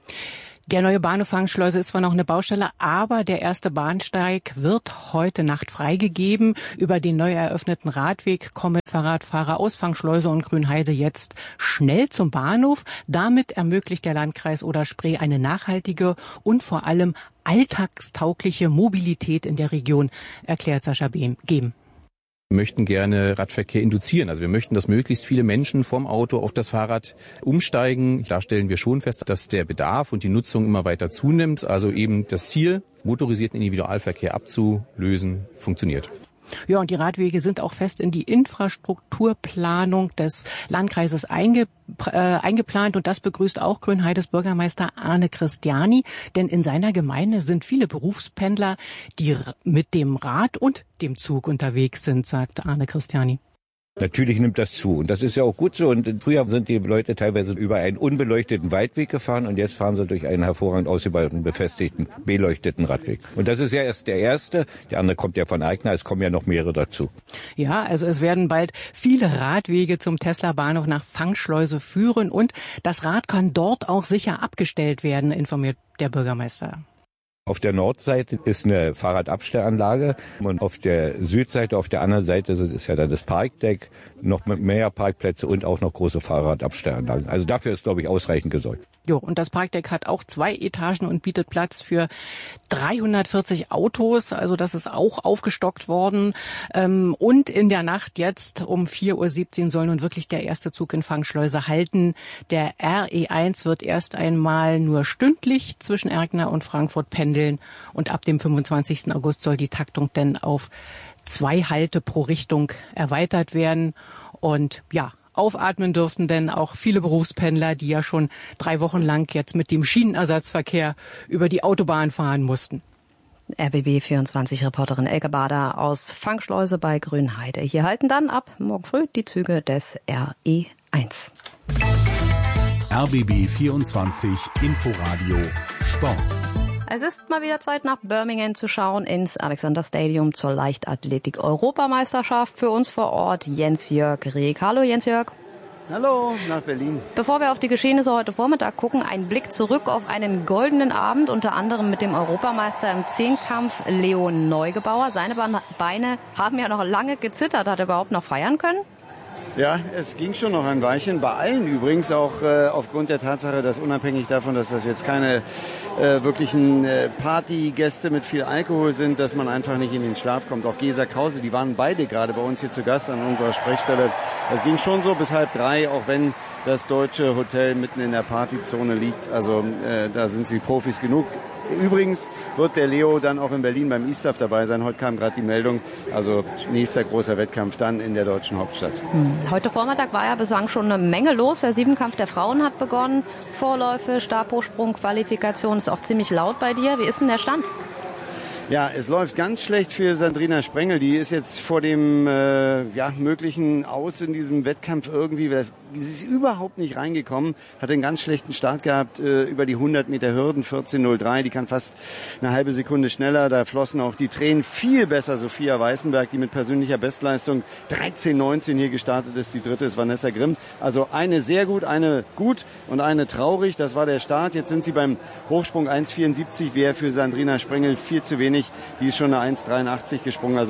Der neue Bahnhof Fangschleuse ist zwar noch eine Baustelle, aber der erste Bahnsteig wird heute Nacht freigegeben. Über den neu eröffneten Radweg kommen Fahrradfahrer aus Fangschleuse und Grünheide jetzt schnell zum Bahnhof. Damit ermöglicht der Landkreis Oder-Spree eine nachhaltige und vor allem alltagstaugliche Mobilität in der Region, erklärt Sascha Gehm. Wir möchten gerne Radverkehr induzieren. Also wir möchten, dass möglichst viele Menschen vom Auto auf das Fahrrad umsteigen. Da stellen wir schon fest, dass der Bedarf und die Nutzung immer weiter zunimmt. Also eben das Ziel, motorisierten Individualverkehr abzulösen, funktioniert. Ja, und die Radwege sind auch fest in die Infrastrukturplanung des Landkreises eingeplant. Und das begrüßt auch Grünheides Bürgermeister Arne Christiani. Denn in seiner Gemeinde sind viele Berufspendler, die mit dem Rad und dem Zug unterwegs sind, sagt Arne Christiani. Natürlich nimmt das zu und das ist ja auch gut so. Und früher sind die Leute teilweise über einen unbeleuchteten Waldweg gefahren und jetzt fahren sie durch einen hervorragend ausgebauten, befestigten, beleuchteten Radweg. Und das ist ja erst der erste. Der andere kommt ja von Eigner, es kommen ja noch mehrere dazu. Ja, also es werden bald viele Radwege zum Tesla-Bahnhof nach Fangschleuse führen und das Rad kann dort auch sicher abgestellt werden, informiert der Bürgermeister. Auf der Nordseite ist eine Fahrradabstellanlage und auf der Südseite, auf der anderen Seite ist ja dann das Parkdeck, noch mit mehr Parkplätze und auch noch große Fahrradabstellanlagen. Also dafür ist, glaube ich, ausreichend gesorgt. Jo, und das Parkdeck hat auch 2 Etagen und bietet Platz für 340 Autos. Also das ist auch aufgestockt worden. Und in der Nacht jetzt um 4:17 Uhr soll nun wirklich der erste Zug in Fangschleuse halten. Der RE1 wird erst einmal nur stündlich zwischen Erkner und Frankfurt pendeln. Und ab dem 25. August soll die Taktung dann auf 2 Halte pro Richtung erweitert werden. Und ja, aufatmen dürften denn auch viele Berufspendler, die ja schon 3 Wochen lang jetzt mit dem Schienenersatzverkehr über die Autobahn fahren mussten. RBB24-Reporterin Elke Bader aus Fangschleuse bei Grünheide. Hier halten dann ab morgen früh die Züge des RE1. RBB24 Inforadio Sport. Es ist mal wieder Zeit, nach Birmingham zu schauen, ins Alexander Stadium zur Leichtathletik-Europameisterschaft. Für uns vor Ort Jens-Jörg Rieck. Hallo Jens-Jörg. Hallo, nach Berlin. Bevor wir auf die Geschehnisse heute Vormittag gucken, ein Blick zurück auf einen goldenen Abend, unter anderem mit dem Europameister im Zehnkampf Leo Neugebauer. Seine Beine haben ja noch lange gezittert. Hat er überhaupt noch feiern können? Ja, es ging schon noch ein Weilchen. Bei allen übrigens, auch aufgrund der Tatsache, dass unabhängig davon, dass das jetzt keine wirklichen Partygäste mit viel Alkohol sind, dass man einfach nicht in den Schlaf kommt. Auch Gesa Krause, die waren beide gerade bei uns hier zu Gast an unserer Sprechstelle. Es ging schon so bis 2:30, auch wenn das deutsche Hotel mitten in der Partyzone liegt. Also da sind sie Profis genug. Übrigens wird der Leo dann auch in Berlin beim ISTAF dabei sein. Heute kam gerade die Meldung. Also nächster großer Wettkampf dann in der deutschen Hauptstadt. Heute Vormittag war ja bislang schon eine Menge los. Der Siebenkampf der Frauen hat begonnen. Vorläufe, Stabhochsprung, Qualifikation ist auch ziemlich laut bei dir. Wie ist denn der Stand? Ja, es läuft ganz schlecht für Sandrina Sprengel. Die ist jetzt vor dem möglichen Aus in diesem Wettkampf irgendwie. Sie ist überhaupt nicht reingekommen, hat einen ganz schlechten Start gehabt über die 100 Meter Hürden, 14:03. Die kann fast eine halbe Sekunde schneller. Da flossen auch die Tränen. Viel besser Sophia Weißenberg, die mit persönlicher Bestleistung 13:19 hier gestartet ist. Die dritte ist Vanessa Grimm. Also eine sehr gut, eine gut und eine traurig. Das war der Start. Jetzt sind sie beim Hochsprung 1,74. Wäre für Sandrina Sprengel viel zu wenig. Die ist schon eine 1,83 gesprungen. Also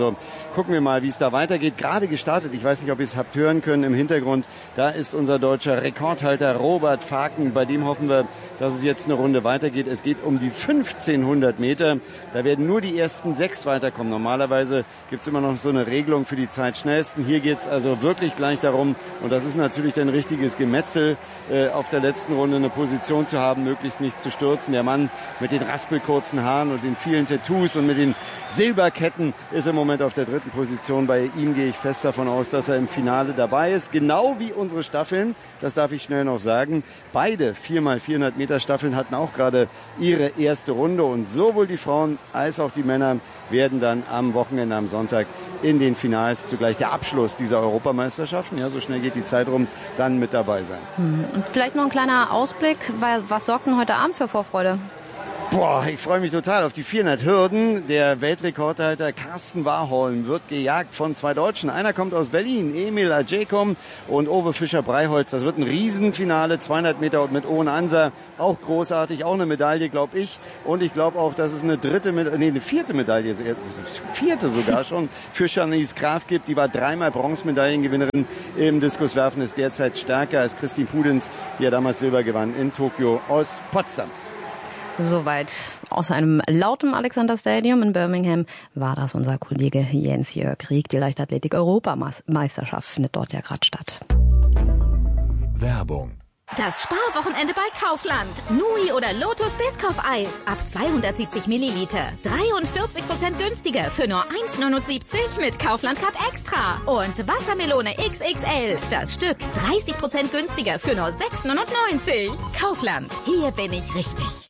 gucken wir mal, wie es da weitergeht. Gerade gestartet, ich weiß nicht, ob ihr es habt hören können im Hintergrund, da ist unser deutscher Rekordhalter Robert Faken. Bei dem hoffen wir, dass es jetzt eine Runde weitergeht. Es geht um die 1500 Meter. Da werden nur die ersten 6 weiterkommen. Normalerweise gibt es immer noch so eine Regelung für die Zeitschnellsten. Hier geht es also wirklich gleich darum, und das ist natürlich ein richtiges Gemetzel, auf der letzten Runde eine Position zu haben, möglichst nicht zu stürzen. Der Mann mit den raspelkurzen Haaren und den vielen Tattoos und mit den Silberketten ist im Moment auf der 3. Position. Bei ihm gehe ich fest davon aus, dass er im Finale dabei ist. Genau wie unsere Staffeln, das darf ich schnell noch sagen. Beide 4x400 Meter Staffeln hatten auch gerade ihre erste Runde und sowohl die Frauen als auch die Männer werden dann am Wochenende, am Sonntag in den Finals zugleich der Abschluss dieser Europameisterschaften, ja, so schnell geht die Zeit rum, dann mit dabei sein. Und vielleicht noch ein kleiner Ausblick, weil was sorgt denn heute Abend für Vorfreude? Boah, ich freue mich total auf die 400 Hürden. Der Weltrekordhalter Carsten Warholm wird gejagt von 2 Deutschen. Einer kommt aus Berlin, Emil Ajaykom und Ove Fischer-Breiholz. Das wird ein Riesenfinale, 200 Meter mit Owen Ansa. Auch großartig, auch eine Medaille, glaube ich. Und ich glaube auch, dass es eine 4. Medaille, 4. sogar schon, für Shanice Graf gibt. Die war 3-mal Bronzemedaillengewinnerin im Diskuswerfen, ist derzeit stärker als Christine Pudenz, die ja damals Silber gewann in Tokio aus Potsdam. Soweit aus einem lauten Alexander Stadium in Birmingham war das unser Kollege Jens-Jörg Rieck. Die Leichtathletik-Europameisterschaft findet dort ja gerade statt. Werbung. Das Sparwochenende bei Kaufland. Nui oder Lotus Biscoff-Eis ab 270 Milliliter. 43% günstiger für nur 1,79 mit Kaufland Card Extra. Und Wassermelone XXL. Das Stück 30% günstiger für nur 6,99. Kaufland. Hier bin ich richtig.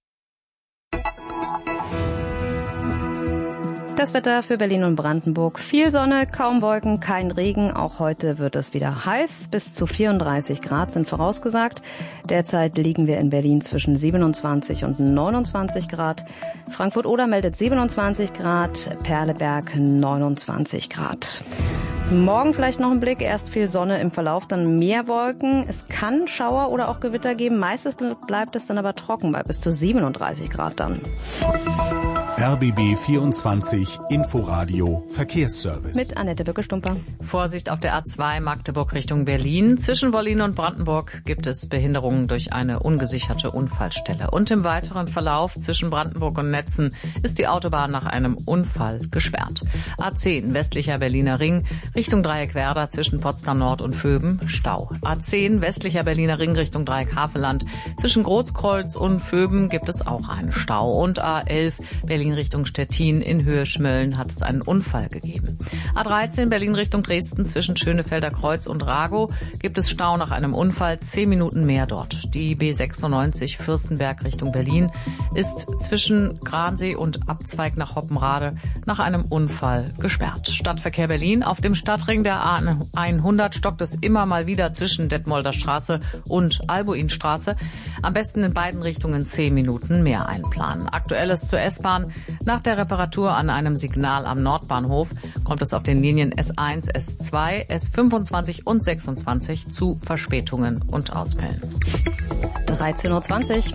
Das Wetter für Berlin und Brandenburg. Viel Sonne, kaum Wolken, kein Regen. Auch heute wird es wieder heiß. Bis zu 34 Grad sind vorausgesagt. Derzeit liegen wir in Berlin zwischen 27 und 29 Grad. Frankfurt-Oder meldet 27 Grad, Perleberg 29 Grad. Morgen vielleicht noch ein Blick. Erst viel Sonne, im Verlauf dann mehr Wolken. Es kann Schauer oder auch Gewitter geben. Meistens bleibt es dann aber trocken bei bis zu 37 Grad dann. RBB 24 Inforadio Verkehrsservice. Mit Annette Bücke-Stumper. Vorsicht auf der A2 Magdeburg Richtung Berlin. Zwischen Wollin und Brandenburg gibt es Behinderungen durch eine ungesicherte Unfallstelle. Und im weiteren Verlauf zwischen Brandenburg und Netzen ist die Autobahn nach einem Unfall gesperrt. A10 westlicher Berliner Ring Richtung Dreieck Werder zwischen Potsdam Nord und Vöben Stau. A10 westlicher Berliner Ring Richtung Dreieck Havelland zwischen Großkreuz und Vöben gibt es auch einen Stau. Und A11 Berlin Richtung Stettin in Höhe Schmölln hat es einen Unfall gegeben. A13 Berlin Richtung Dresden zwischen Schönefelder Kreuz und Ragow gibt es Stau nach einem Unfall, 10 Minuten mehr dort. Die B96 Fürstenberg Richtung Berlin ist zwischen Gransee und Abzweig nach Hoppenrade nach einem Unfall gesperrt. Stadtverkehr Berlin auf dem Stadtring der A100 stockt es immer mal wieder zwischen Detmolder Straße und Albuinstraße. Am besten in beiden Richtungen 10 Minuten mehr einplanen. Aktuelles zur S-Bahn. Nach der Reparatur an einem Signal am Nordbahnhof kommt es auf den Linien S1, S2, S25 und 26 zu Verspätungen und Ausfällen. 13.20 Uhr.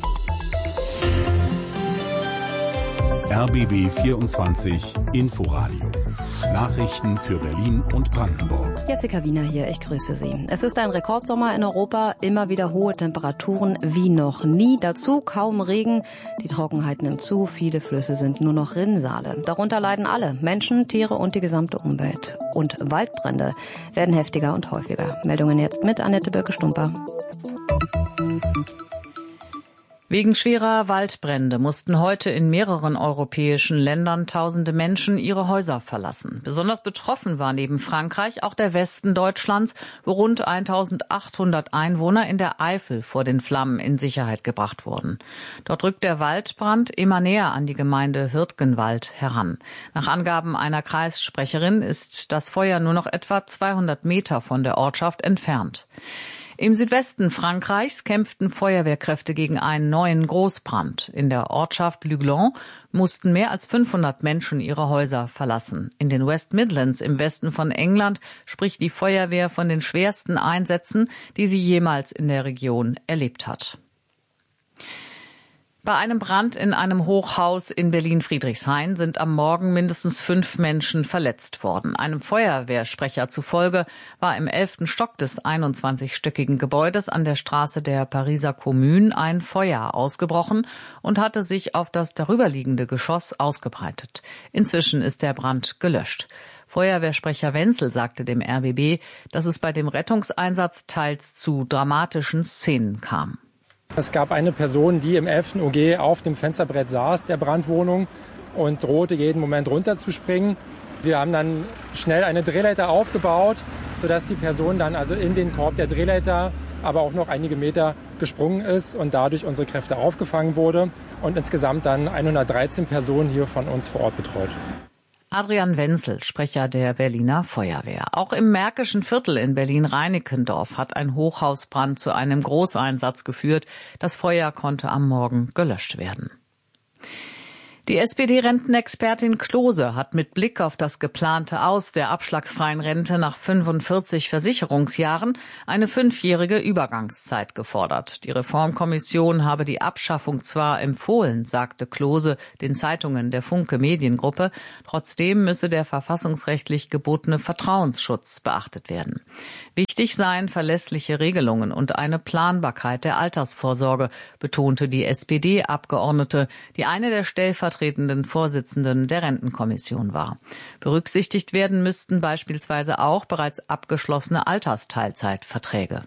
RBB 24 Inforadio. Nachrichten für Berlin und Brandenburg. Jessica Wiener hier, ich grüße Sie. Es ist ein Rekordsommer in Europa, immer wieder hohe Temperaturen wie noch nie. Dazu kaum Regen, die Trockenheit nimmt zu, viele Flüsse sind nur noch Rinnsale. Darunter leiden alle, Menschen, Tiere und die gesamte Umwelt. Und Waldbrände werden heftiger und häufiger. Meldungen jetzt mit Annette Bücke-Stumper. Wegen schwerer Waldbrände mussten heute in mehreren europäischen Ländern tausende Menschen ihre Häuser verlassen. Besonders betroffen war neben Frankreich auch der Westen Deutschlands, wo rund 1800 Einwohner in der Eifel vor den Flammen in Sicherheit gebracht wurden. Dort rückt der Waldbrand immer näher an die Gemeinde Hürtgenwald heran. Nach Angaben einer Kreissprecherin ist das Feuer nur noch etwa 200 Meter von der Ortschaft entfernt. Im Südwesten Frankreichs kämpften Feuerwehrkräfte gegen einen neuen Großbrand. In der Ortschaft Luglon mussten mehr als 500 Menschen ihre Häuser verlassen. In den West Midlands im Westen von England spricht die Feuerwehr von den schwersten Einsätzen, die sie jemals in der Region erlebt hat. Bei einem Brand in einem Hochhaus in Berlin-Friedrichshain sind am Morgen mindestens 5 Menschen verletzt worden. Einem Feuerwehrsprecher zufolge war im 11. Stock des 21-stöckigen Gebäudes an der Straße der Pariser Kommune ein Feuer ausgebrochen und hatte sich auf das darüberliegende Geschoss ausgebreitet. Inzwischen ist der Brand gelöscht. Feuerwehrsprecher Wenzel sagte dem RBB, dass es bei dem Rettungseinsatz teils zu dramatischen Szenen kam. Es gab eine Person, die im 11. OG auf dem Fensterbrett saß, der Brandwohnung, und drohte jeden Moment runterzuspringen. Wir haben dann schnell eine Drehleiter aufgebaut, sodass die Person dann also in den Korb der Drehleiter, aber auch noch einige Meter gesprungen ist und dadurch unsere Kräfte aufgefangen wurde und insgesamt dann 113 Personen hier von uns vor Ort betreut. Adrian Wenzel, Sprecher der Berliner Feuerwehr. Auch im Märkischen Viertel in Berlin-Reinickendorf hat ein Hochhausbrand zu einem Großeinsatz geführt. Das Feuer konnte am Morgen gelöscht werden. Die SPD-Rentenexpertin Klose hat mit Blick auf das geplante Aus der abschlagsfreien Rente nach 45 Versicherungsjahren eine 5-jährige Übergangszeit gefordert. Die Reformkommission habe die Abschaffung zwar empfohlen, sagte Klose den Zeitungen der Funke Mediengruppe, trotzdem müsse der verfassungsrechtlich gebotene Vertrauensschutz beachtet werden. Wichtig seien verlässliche Regelungen und eine Planbarkeit der Altersvorsorge, betonte die SPD-Abgeordnete, die eine der stellvertretenden Vorsitzenden der Rentenkommission war. Berücksichtigt werden müssten beispielsweise auch bereits abgeschlossene Altersteilzeitverträge.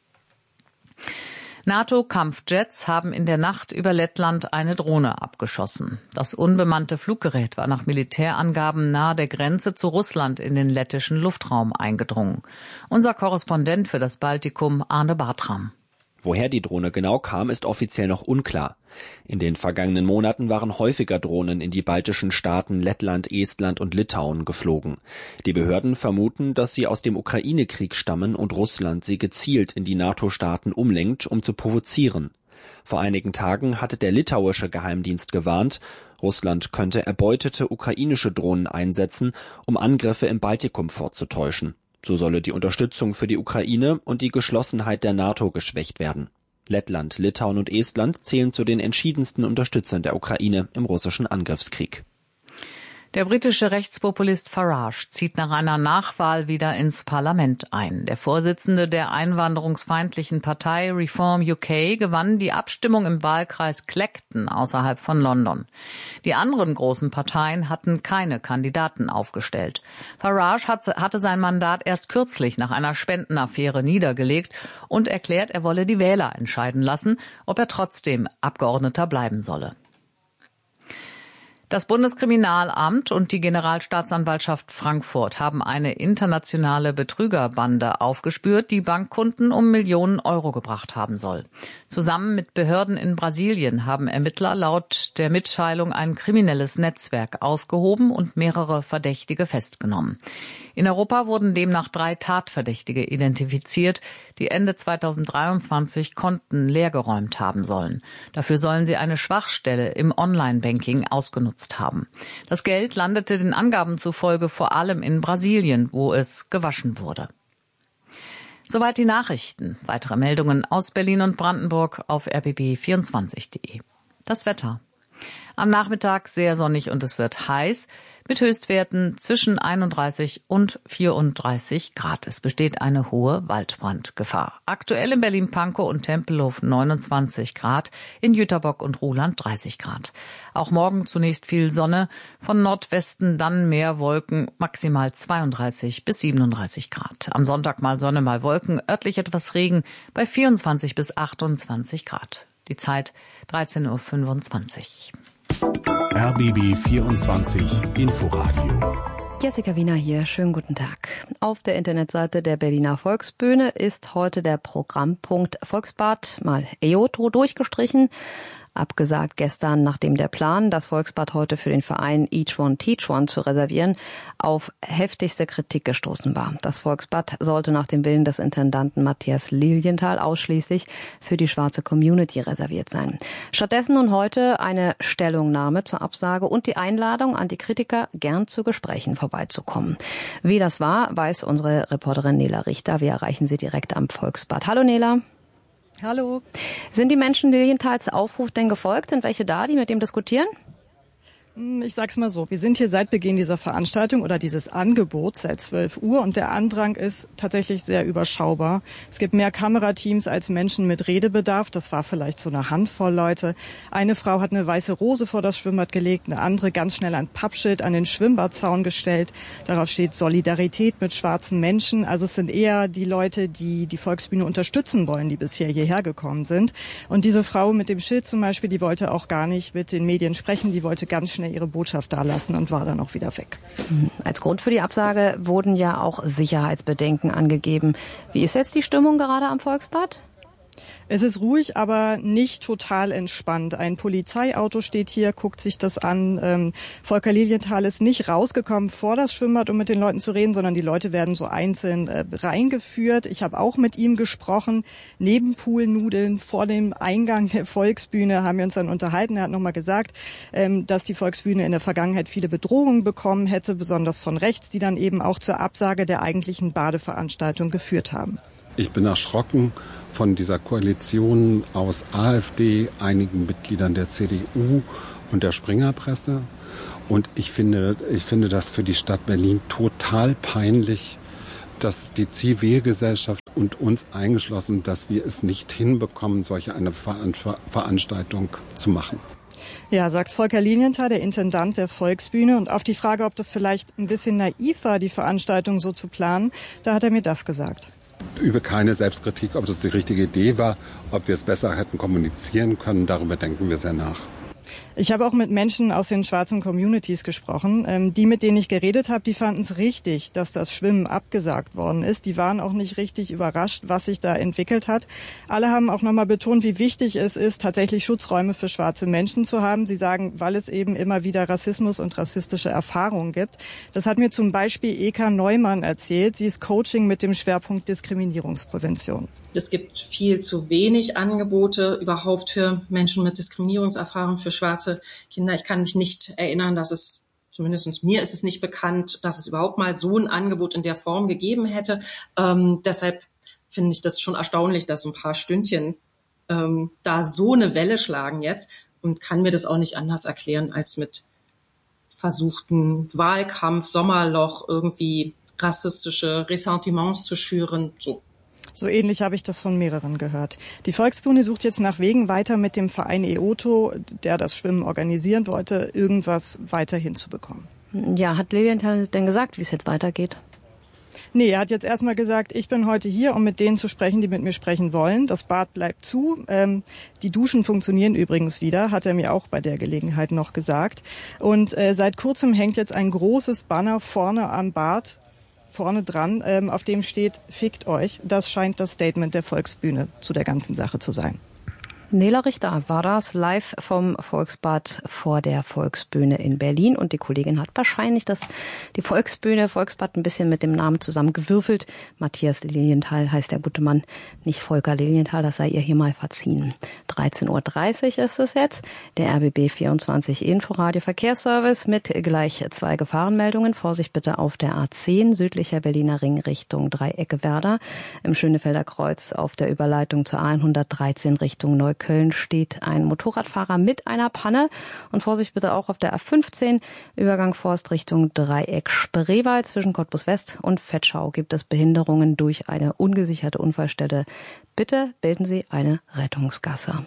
NATO-Kampfjets haben in der Nacht über Lettland eine Drohne abgeschossen. Das unbemannte Fluggerät war nach Militärangaben nahe der Grenze zu Russland in den lettischen Luftraum eingedrungen. Unser Korrespondent für das Baltikum, Arne Bartram. Woher die Drohne genau kam, ist offiziell noch unklar. In den vergangenen Monaten waren häufiger Drohnen in die baltischen Staaten Lettland, Estland und Litauen geflogen. Die Behörden vermuten, dass sie aus dem Ukraine-Krieg stammen und Russland sie gezielt in die NATO-Staaten umlenkt, um zu provozieren. Vor einigen Tagen hatte der litauische Geheimdienst gewarnt, Russland könnte erbeutete ukrainische Drohnen einsetzen, um Angriffe im Baltikum vorzutäuschen. So solle die Unterstützung für die Ukraine und die Geschlossenheit der NATO geschwächt werden. Lettland, Litauen und Estland zählen zu den entschiedensten Unterstützern der Ukraine im russischen Angriffskrieg. Der britische Rechtspopulist Farage zieht nach einer Nachwahl wieder ins Parlament ein. Der Vorsitzende der einwanderungsfeindlichen Partei Reform UK gewann die Abstimmung im Wahlkreis Clacton außerhalb von London. Die anderen großen Parteien hatten keine Kandidaten aufgestellt. Farage hatte sein Mandat erst kürzlich nach einer Spendenaffäre niedergelegt und erklärt, er wolle die Wähler entscheiden lassen, ob er trotzdem Abgeordneter bleiben solle. Das Bundeskriminalamt und die Generalstaatsanwaltschaft Frankfurt haben eine internationale Betrügerbande aufgespürt, die Bankkunden um Millionen Euro gebracht haben soll. Zusammen mit Behörden in Brasilien haben Ermittler laut der Mitteilung ein kriminelles Netzwerk aufgehoben und mehrere Verdächtige festgenommen. In Europa wurden demnach 3 Tatverdächtige identifiziert, die Ende 2023 Konten leergeräumt haben sollen. Dafür sollen sie eine Schwachstelle im Online-Banking ausgenutzt haben. Das Geld landete den Angaben zufolge vor allem in Brasilien, wo es gewaschen wurde. Soweit die Nachrichten. Weitere Meldungen aus Berlin und Brandenburg auf rbb24.de. Das Wetter. Am Nachmittag sehr sonnig und es wird heiß mit Höchstwerten zwischen 31 und 34 Grad. Es besteht eine hohe Waldbrandgefahr. Aktuell in Berlin-Pankow und Tempelhof 29 Grad, in Jüterbock und Ruhland 30 Grad. Auch morgen zunächst viel Sonne, von Nordwesten dann mehr Wolken, maximal 32 bis 37 Grad. Am Sonntag mal Sonne, mal Wolken, örtlich etwas Regen bei 24 bis 28 Grad. Die Zeit 13:25 Uhr. RBB 24 Inforadio. Jessica Wiener hier, schönen guten Tag. Auf der Internetseite der Berliner Volksbühne ist heute der Programmpunkt Volksbad mal EOTO durchgestrichen. Abgesagt gestern, nachdem der Plan, das Volksbad heute für den Verein Each One Teach One zu reservieren, auf heftigste Kritik gestoßen war. Das Volksbad sollte nach dem Willen des Intendanten Matthias Lilienthal ausschließlich für die schwarze Community reserviert sein. Stattdessen nun heute eine Stellungnahme zur Absage und die Einladung an die Kritiker, gern zu Gesprächen vorbeizukommen. Wie das war, weiß unsere Reporterin Nela Richter. Wir erreichen sie direkt am Volksbad. Hallo Nela. Hallo. Sind die Menschen Lilienthal's Aufruf denn gefolgt? Sind welche da, die mit dem diskutieren? Ich sag's mal so, wir sind hier seit Beginn dieser Veranstaltung oder dieses Angebots seit 12 Uhr und der Andrang ist tatsächlich sehr überschaubar. Es gibt mehr Kamerateams als Menschen mit Redebedarf, das war vielleicht so eine Handvoll Leute. Eine Frau hat eine weiße Rose vor das Schwimmbad gelegt, eine andere ganz schnell ein Pappschild an den Schwimmbadzaun gestellt. Darauf steht Solidarität mit schwarzen Menschen. Also es sind eher die Leute, die die Volksbühne unterstützen wollen, die bisher hierher gekommen sind. Und diese Frau mit dem Schild zum Beispiel, die wollte auch gar nicht mit den Medien sprechen, die wollte ganz schnell ihre Botschaft dalassen und war dann auch wieder weg. Als Grund für die Absage wurden ja auch Sicherheitsbedenken angegeben. Wie ist jetzt die Stimmung gerade am Volksbad? Es ist ruhig, aber nicht total entspannt. Ein Polizeiauto steht hier, guckt sich das an. Volker Lilienthal ist nicht rausgekommen vor das Schwimmbad, um mit den Leuten zu reden, sondern die Leute werden so einzeln reingeführt. Ich habe auch mit ihm gesprochen. Neben Poolnudeln vor dem Eingang der Volksbühne haben wir uns dann unterhalten. Er hat nochmal gesagt, dass die Volksbühne in der Vergangenheit viele Bedrohungen bekommen hätte, besonders von rechts, die dann eben auch zur Absage der eigentlichen Badeveranstaltung geführt haben. Ich bin erschrocken von dieser Koalition aus AfD, einigen Mitgliedern der CDU und der Springerpresse. Und ich finde das für die Stadt Berlin total peinlich, dass die Zivilgesellschaft und uns eingeschlossen, dass wir es nicht hinbekommen, solche eine Veranstaltung zu machen. Ja, sagt Volker Lilienthal, der Intendant der Volksbühne. Und auf die Frage, ob das vielleicht ein bisschen naiv war, die Veranstaltung so zu planen, da hat er mir das gesagt. Übe keine Selbstkritik, ob das die richtige Idee war, ob wir es besser hätten kommunizieren können. Darüber denken wir sehr nach. Ich habe auch mit Menschen aus den schwarzen Communities gesprochen. Die, mit denen ich geredet habe, die fanden es richtig, dass das Schwimmen abgesagt worden ist. Die waren auch nicht richtig überrascht, was sich da entwickelt hat. Alle haben auch nochmal betont, wie wichtig es ist, tatsächlich Schutzräume für schwarze Menschen zu haben. Sie sagen, weil es eben immer wieder Rassismus und rassistische Erfahrungen gibt. Das hat mir zum Beispiel Eka Neumann erzählt. Sie ist Coaching mit dem Schwerpunkt Diskriminierungsprävention. Es gibt viel zu wenig Angebote überhaupt für Menschen mit Diskriminierungserfahrung, für schwarze Kinder. Ich kann mich nicht erinnern, dass es, zumindest mir ist es nicht bekannt, dass es überhaupt mal so ein Angebot in der Form gegeben hätte. Deshalb finde ich das schon erstaunlich, dass so ein paar Stündchen da so eine Welle schlagen jetzt und kann mir das auch nicht anders erklären, als mit versuchten Wahlkampf, Sommerloch, irgendwie rassistische Ressentiments zu schüren, So ähnlich habe ich das von mehreren gehört. Die Volksbühne sucht jetzt nach Wegen, weiter mit dem Verein EOTO, der das Schwimmen organisieren wollte, irgendwas weiter hinzubekommen. Ja, hat Lilienthal denn gesagt, wie es jetzt weitergeht? Nee, er hat jetzt erstmal gesagt, ich bin heute hier, um mit denen zu sprechen, die mit mir sprechen wollen. Das Bad bleibt zu. Die Duschen funktionieren übrigens wieder, hat er mir auch bei der Gelegenheit noch gesagt. Und seit kurzem hängt jetzt ein großes Banner vorne am Bad, vorne dran, auf dem steht, fickt euch. Das scheint das Statement der Volksbühne zu der ganzen Sache zu sein. Nela Richter war das live vom Volksbad vor der Volksbühne in Berlin. Und die Kollegin hat wahrscheinlich die Volksbad ein bisschen mit dem Namen zusammengewürfelt. Matthias Lilienthal heißt der gute Mann, nicht Volker Lilienthal, das sei ihr hier mal verziehen. 13.30 Uhr ist es jetzt. Der RBB 24 Inforadio Verkehrsservice mit gleich 2 Gefahrenmeldungen. Vorsicht bitte auf der A10, südlicher Berliner Ring Richtung Dreiecke-Werder. Im Schönefelder Kreuz auf der Überleitung zur A113 Richtung Neukölln steht ein Motorradfahrer mit einer Panne. Und Vorsicht bitte auch auf der A15, Übergang Forst Richtung Dreieck Spreewald. Zwischen Cottbus West und Vetschau gibt es Behinderungen durch eine ungesicherte Unfallstelle. Bitte bilden Sie eine Rettungsgasse.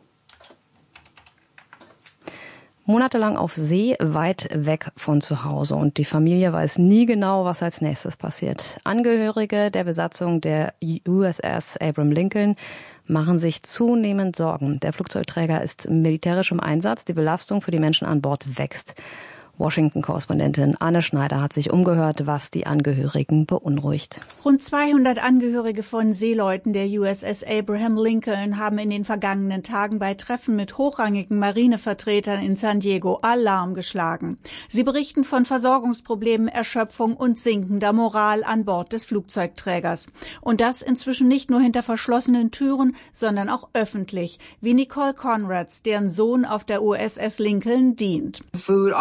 Monatelang auf See, weit weg von zu Hause. Und die Familie weiß nie genau, was als nächstes passiert. Angehörige der Besatzung der USS Abraham Lincoln machen sich zunehmend Sorgen. Der Flugzeugträger ist militärisch im Einsatz. Die Belastung für die Menschen an Bord wächst. Washington-Korrespondentin Anne Schneider hat sich umgehört, was die Angehörigen beunruhigt. Rund 200 Angehörige von Seeleuten der USS Abraham Lincoln haben in den vergangenen Tagen bei Treffen mit hochrangigen Marinevertretern in San Diego Alarm geschlagen. Sie berichten von Versorgungsproblemen, Erschöpfung und sinkender Moral an Bord des Flugzeugträgers. Und das inzwischen nicht nur hinter verschlossenen Türen, sondern auch öffentlich, wie Nicole Conrads, deren Sohn auf der USS Lincoln dient. Food obviously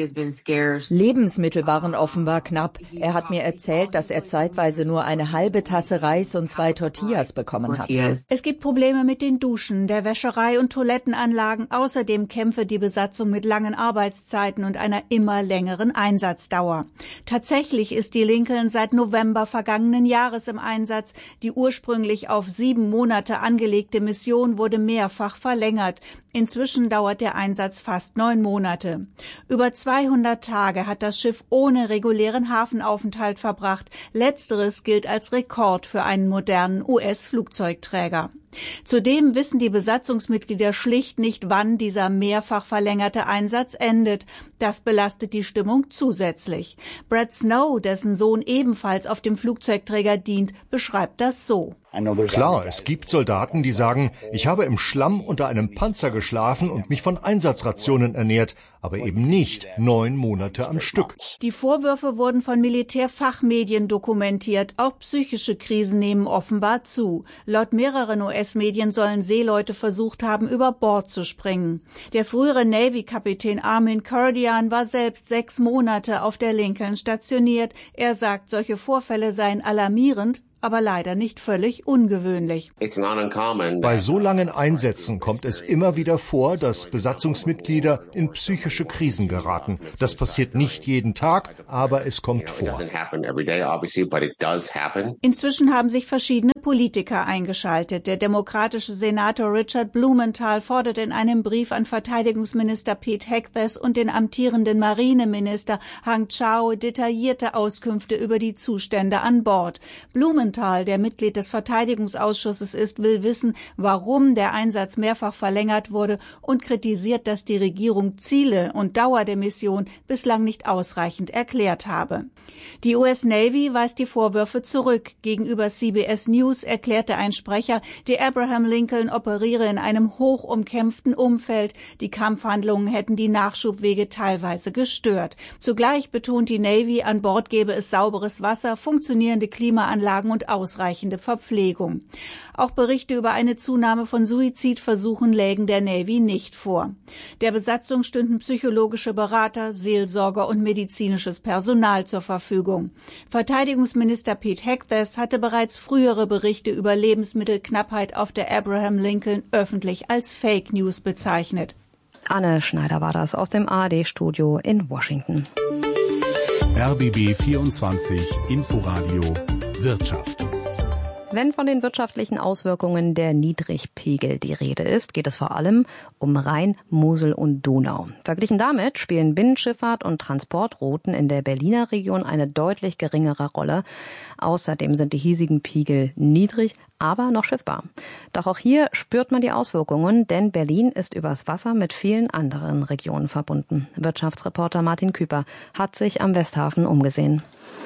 Lebensmittel waren offenbar knapp. Er hat mir erzählt, dass er zeitweise nur eine halbe Tasse Reis und 2 Tortillas bekommen hat. Es gibt Probleme mit den Duschen, der Wäscherei und Toilettenanlagen. Außerdem kämpfe die Besatzung mit langen Arbeitszeiten und einer immer längeren Einsatzdauer. Tatsächlich ist die Lincoln seit November vergangenen Jahres im Einsatz. Die ursprünglich auf 7 Monate angelegte Mission wurde mehrfach verlängert. Inzwischen dauert der Einsatz fast 9 Monate. Über 200 Tage hat das Schiff ohne regulären Hafenaufenthalt verbracht. Letzteres gilt als Rekord für einen modernen US-Flugzeugträger. Zudem wissen die Besatzungsmitglieder schlicht nicht, wann dieser mehrfach verlängerte Einsatz endet. Das belastet die Stimmung zusätzlich. Brad Snow, dessen Sohn ebenfalls auf dem Flugzeugträger dient, beschreibt das so. Klar, es gibt Soldaten, die sagen, ich habe im Schlamm unter einem Panzer geschlafen und mich von Einsatzrationen ernährt, aber eben nicht 9 Monate am Stück. Die Vorwürfe wurden von Militärfachmedien dokumentiert. Auch psychische Krisen nehmen offenbar zu. Laut mehreren US-Medien sollen Seeleute versucht haben, über Bord zu springen. Der frühere Navy-Kapitän Armin Kurdian war selbst 6 Monate auf der Lincoln stationiert. Er sagt, solche Vorfälle seien alarmierend, aber leider nicht völlig ungewöhnlich. Bei so langen Einsätzen kommt es immer wieder vor, dass Besatzungsmitglieder in psychische Krisen geraten. Das passiert nicht jeden Tag, aber es kommt vor. Inzwischen haben sich verschiedene Politiker eingeschaltet. Der demokratische Senator Richard Blumenthal fordert in einem Brief an Verteidigungsminister Pete Hegseth und den amtierenden Marineminister Hang Chau detaillierte Auskünfte über die Zustände an Bord. Blumenthal, der Mitglied des Verteidigungsausschusses ist, will wissen, warum der Einsatz mehrfach verlängert wurde und kritisiert, dass die Regierung Ziele und Dauer der Mission bislang nicht ausreichend erklärt habe. Die US Navy weist die Vorwürfe zurück. Gegenüber CBS News erklärte ein Sprecher, die Abraham Lincoln operiere in einem hoch umkämpften Umfeld. Die Kampfhandlungen hätten die Nachschubwege teilweise gestört. Zugleich betont die Navy, an Bord gebe es sauberes Wasser, funktionierende Klimaanlagen und ausreichende Verpflegung. Auch Berichte über eine Zunahme von Suizidversuchen lägen der Navy nicht vor. Der Besatzung stünden psychologische Berater, Seelsorger und medizinisches Personal zur Verfügung. Verteidigungsminister Pete Hegseth hatte bereits frühere Berichte über Lebensmittelknappheit auf der Abraham Lincoln öffentlich als Fake News bezeichnet. Anne Schneider war das aus dem ARD-Studio in Washington. RBB 24 Inforadio Wirtschaft. Wenn von den wirtschaftlichen Auswirkungen der Niedrigpegel die Rede ist, geht es vor allem um Rhein, Mosel und Donau. Verglichen damit spielen Binnenschifffahrt und Transportrouten in der Berliner Region eine deutlich geringere Rolle. Außerdem sind die hiesigen Pegel niedrig, aber noch schiffbar. Doch auch hier spürt man die Auswirkungen, denn Berlin ist übers Wasser mit vielen anderen Regionen verbunden. Wirtschaftsreporter Martin Küper hat sich am Westhafen umgesehen.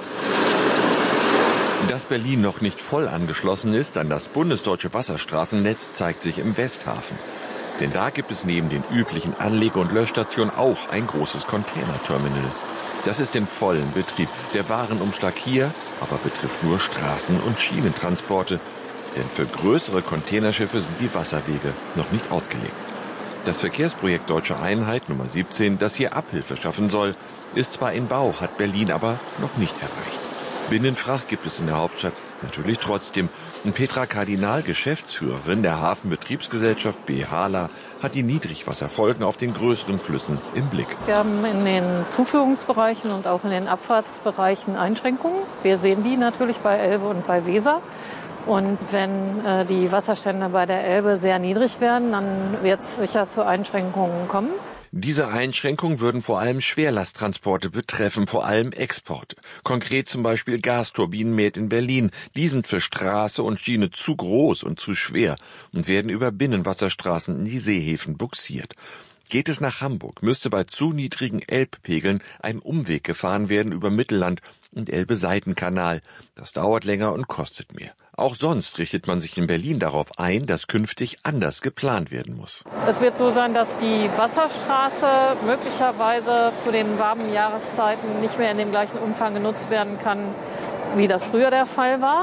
Dass Berlin noch nicht voll angeschlossen ist an das bundesdeutsche Wasserstraßennetz, zeigt sich im Westhafen. Denn da gibt es neben den üblichen Anlege- und Löschstationen auch ein großes Containerterminal. Das ist in vollem Betrieb. Der Warenumschlag hier aber betrifft nur Straßen- und Schienentransporte. Denn für größere Containerschiffe sind die Wasserwege noch nicht ausgelegt. Das Verkehrsprojekt Deutsche Einheit Nummer 17, das hier Abhilfe schaffen soll, ist zwar in Bau, hat Berlin aber noch nicht erreicht. Binnenfracht gibt es in der Hauptstadt natürlich trotzdem. Und Petra Kardinal, Geschäftsführerin der Hafenbetriebsgesellschaft BHLA, hat die Niedrigwasserfolgen auf den größeren Flüssen im Blick. Wir haben in den Zuführungsbereichen und auch in den Abfahrtsbereichen Einschränkungen. Wir sehen die natürlich bei Elbe und bei Weser. Und wenn die Wasserstände bei der Elbe sehr niedrig werden, dann wird es sicher zu Einschränkungen kommen. Diese Einschränkungen würden vor allem Schwerlasttransporte betreffen, vor allem Exporte. Konkret zum Beispiel Gasturbinen Med in Berlin. Die sind für Straße und Schiene zu groß und zu schwer und werden über Binnenwasserstraßen in die Seehäfen bugsiert. Geht es nach Hamburg, müsste bei zu niedrigen Elbpegeln ein Umweg gefahren werden über Mittelland und Elbe-Seitenkanal. Das dauert länger und kostet mehr. Auch sonst richtet man sich in Berlin darauf ein, dass künftig anders geplant werden muss. Es wird so sein, dass die Wasserstraße möglicherweise zu den warmen Jahreszeiten nicht mehr in dem gleichen Umfang genutzt werden kann, wie das früher der Fall war.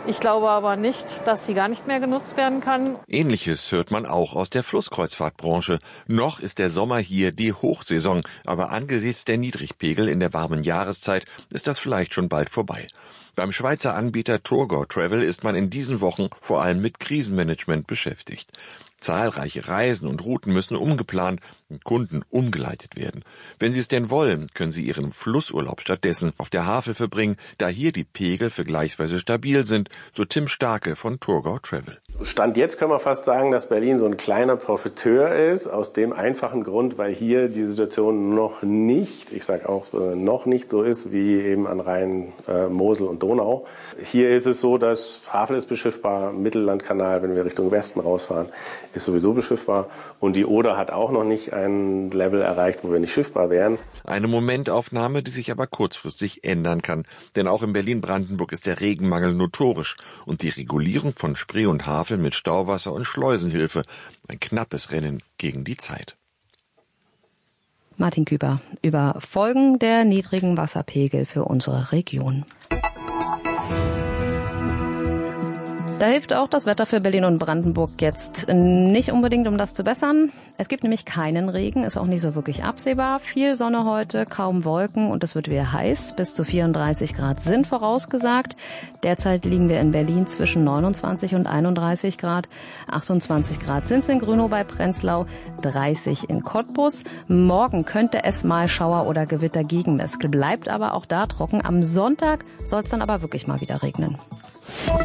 Ich glaube aber nicht, dass sie gar nicht mehr genutzt werden kann. Ähnliches hört man auch aus der Flusskreuzfahrtbranche. Noch ist der Sommer hier die Hochsaison, aber angesichts der Niedrigpegel in der warmen Jahreszeit ist das vielleicht schon bald vorbei. Beim Schweizer Anbieter Tourgo Travel ist man in diesen Wochen vor allem mit Krisenmanagement beschäftigt. Zahlreiche Reisen und Routen müssen umgeplant und Kunden umgeleitet werden. Wenn Sie es denn wollen, können Sie Ihren Flussurlaub stattdessen auf der Havel verbringen, da hier die Pegel vergleichsweise stabil sind, so Tim Starke von Tourgo Travel. Stand jetzt können wir fast sagen, dass Berlin so ein kleiner Profiteur ist, aus dem einfachen Grund, weil hier die Situation noch nicht, ich sage auch noch nicht so ist wie eben an Rhein, Mosel und Donau. Hier ist es so, dass Havel ist beschiffbar, Mittellandkanal, wenn wir Richtung Westen rausfahren, ist sowieso beschiffbar und die Oder hat auch noch nicht ein Level erreicht, wo wir nicht schiffbar wären. Eine Momentaufnahme, die sich aber kurzfristig ändern kann, denn auch in Berlin-Brandenburg ist der Regenmangel notorisch und die Regulierung von Spree und Havel mit Stauwasser und Schleusenhilfe ein knappes Rennen gegen die Zeit. Martin Küber über Folgen der niedrigen Wasserpegel für unsere Region. Da hilft auch das Wetter für Berlin und Brandenburg jetzt nicht unbedingt, um das zu bessern. Es gibt nämlich keinen Regen, ist auch nicht so wirklich absehbar. Viel Sonne heute, kaum Wolken und es wird wieder heiß. Bis zu 34 Grad sind vorausgesagt. Derzeit liegen wir in Berlin zwischen 29 und 31 Grad. 28 Grad sind es in Grünow bei Prenzlau, 30 in Cottbus. Morgen könnte es mal Schauer oder Gewitter geben. Es bleibt aber auch da trocken. Am Sonntag soll es dann aber wirklich mal wieder regnen.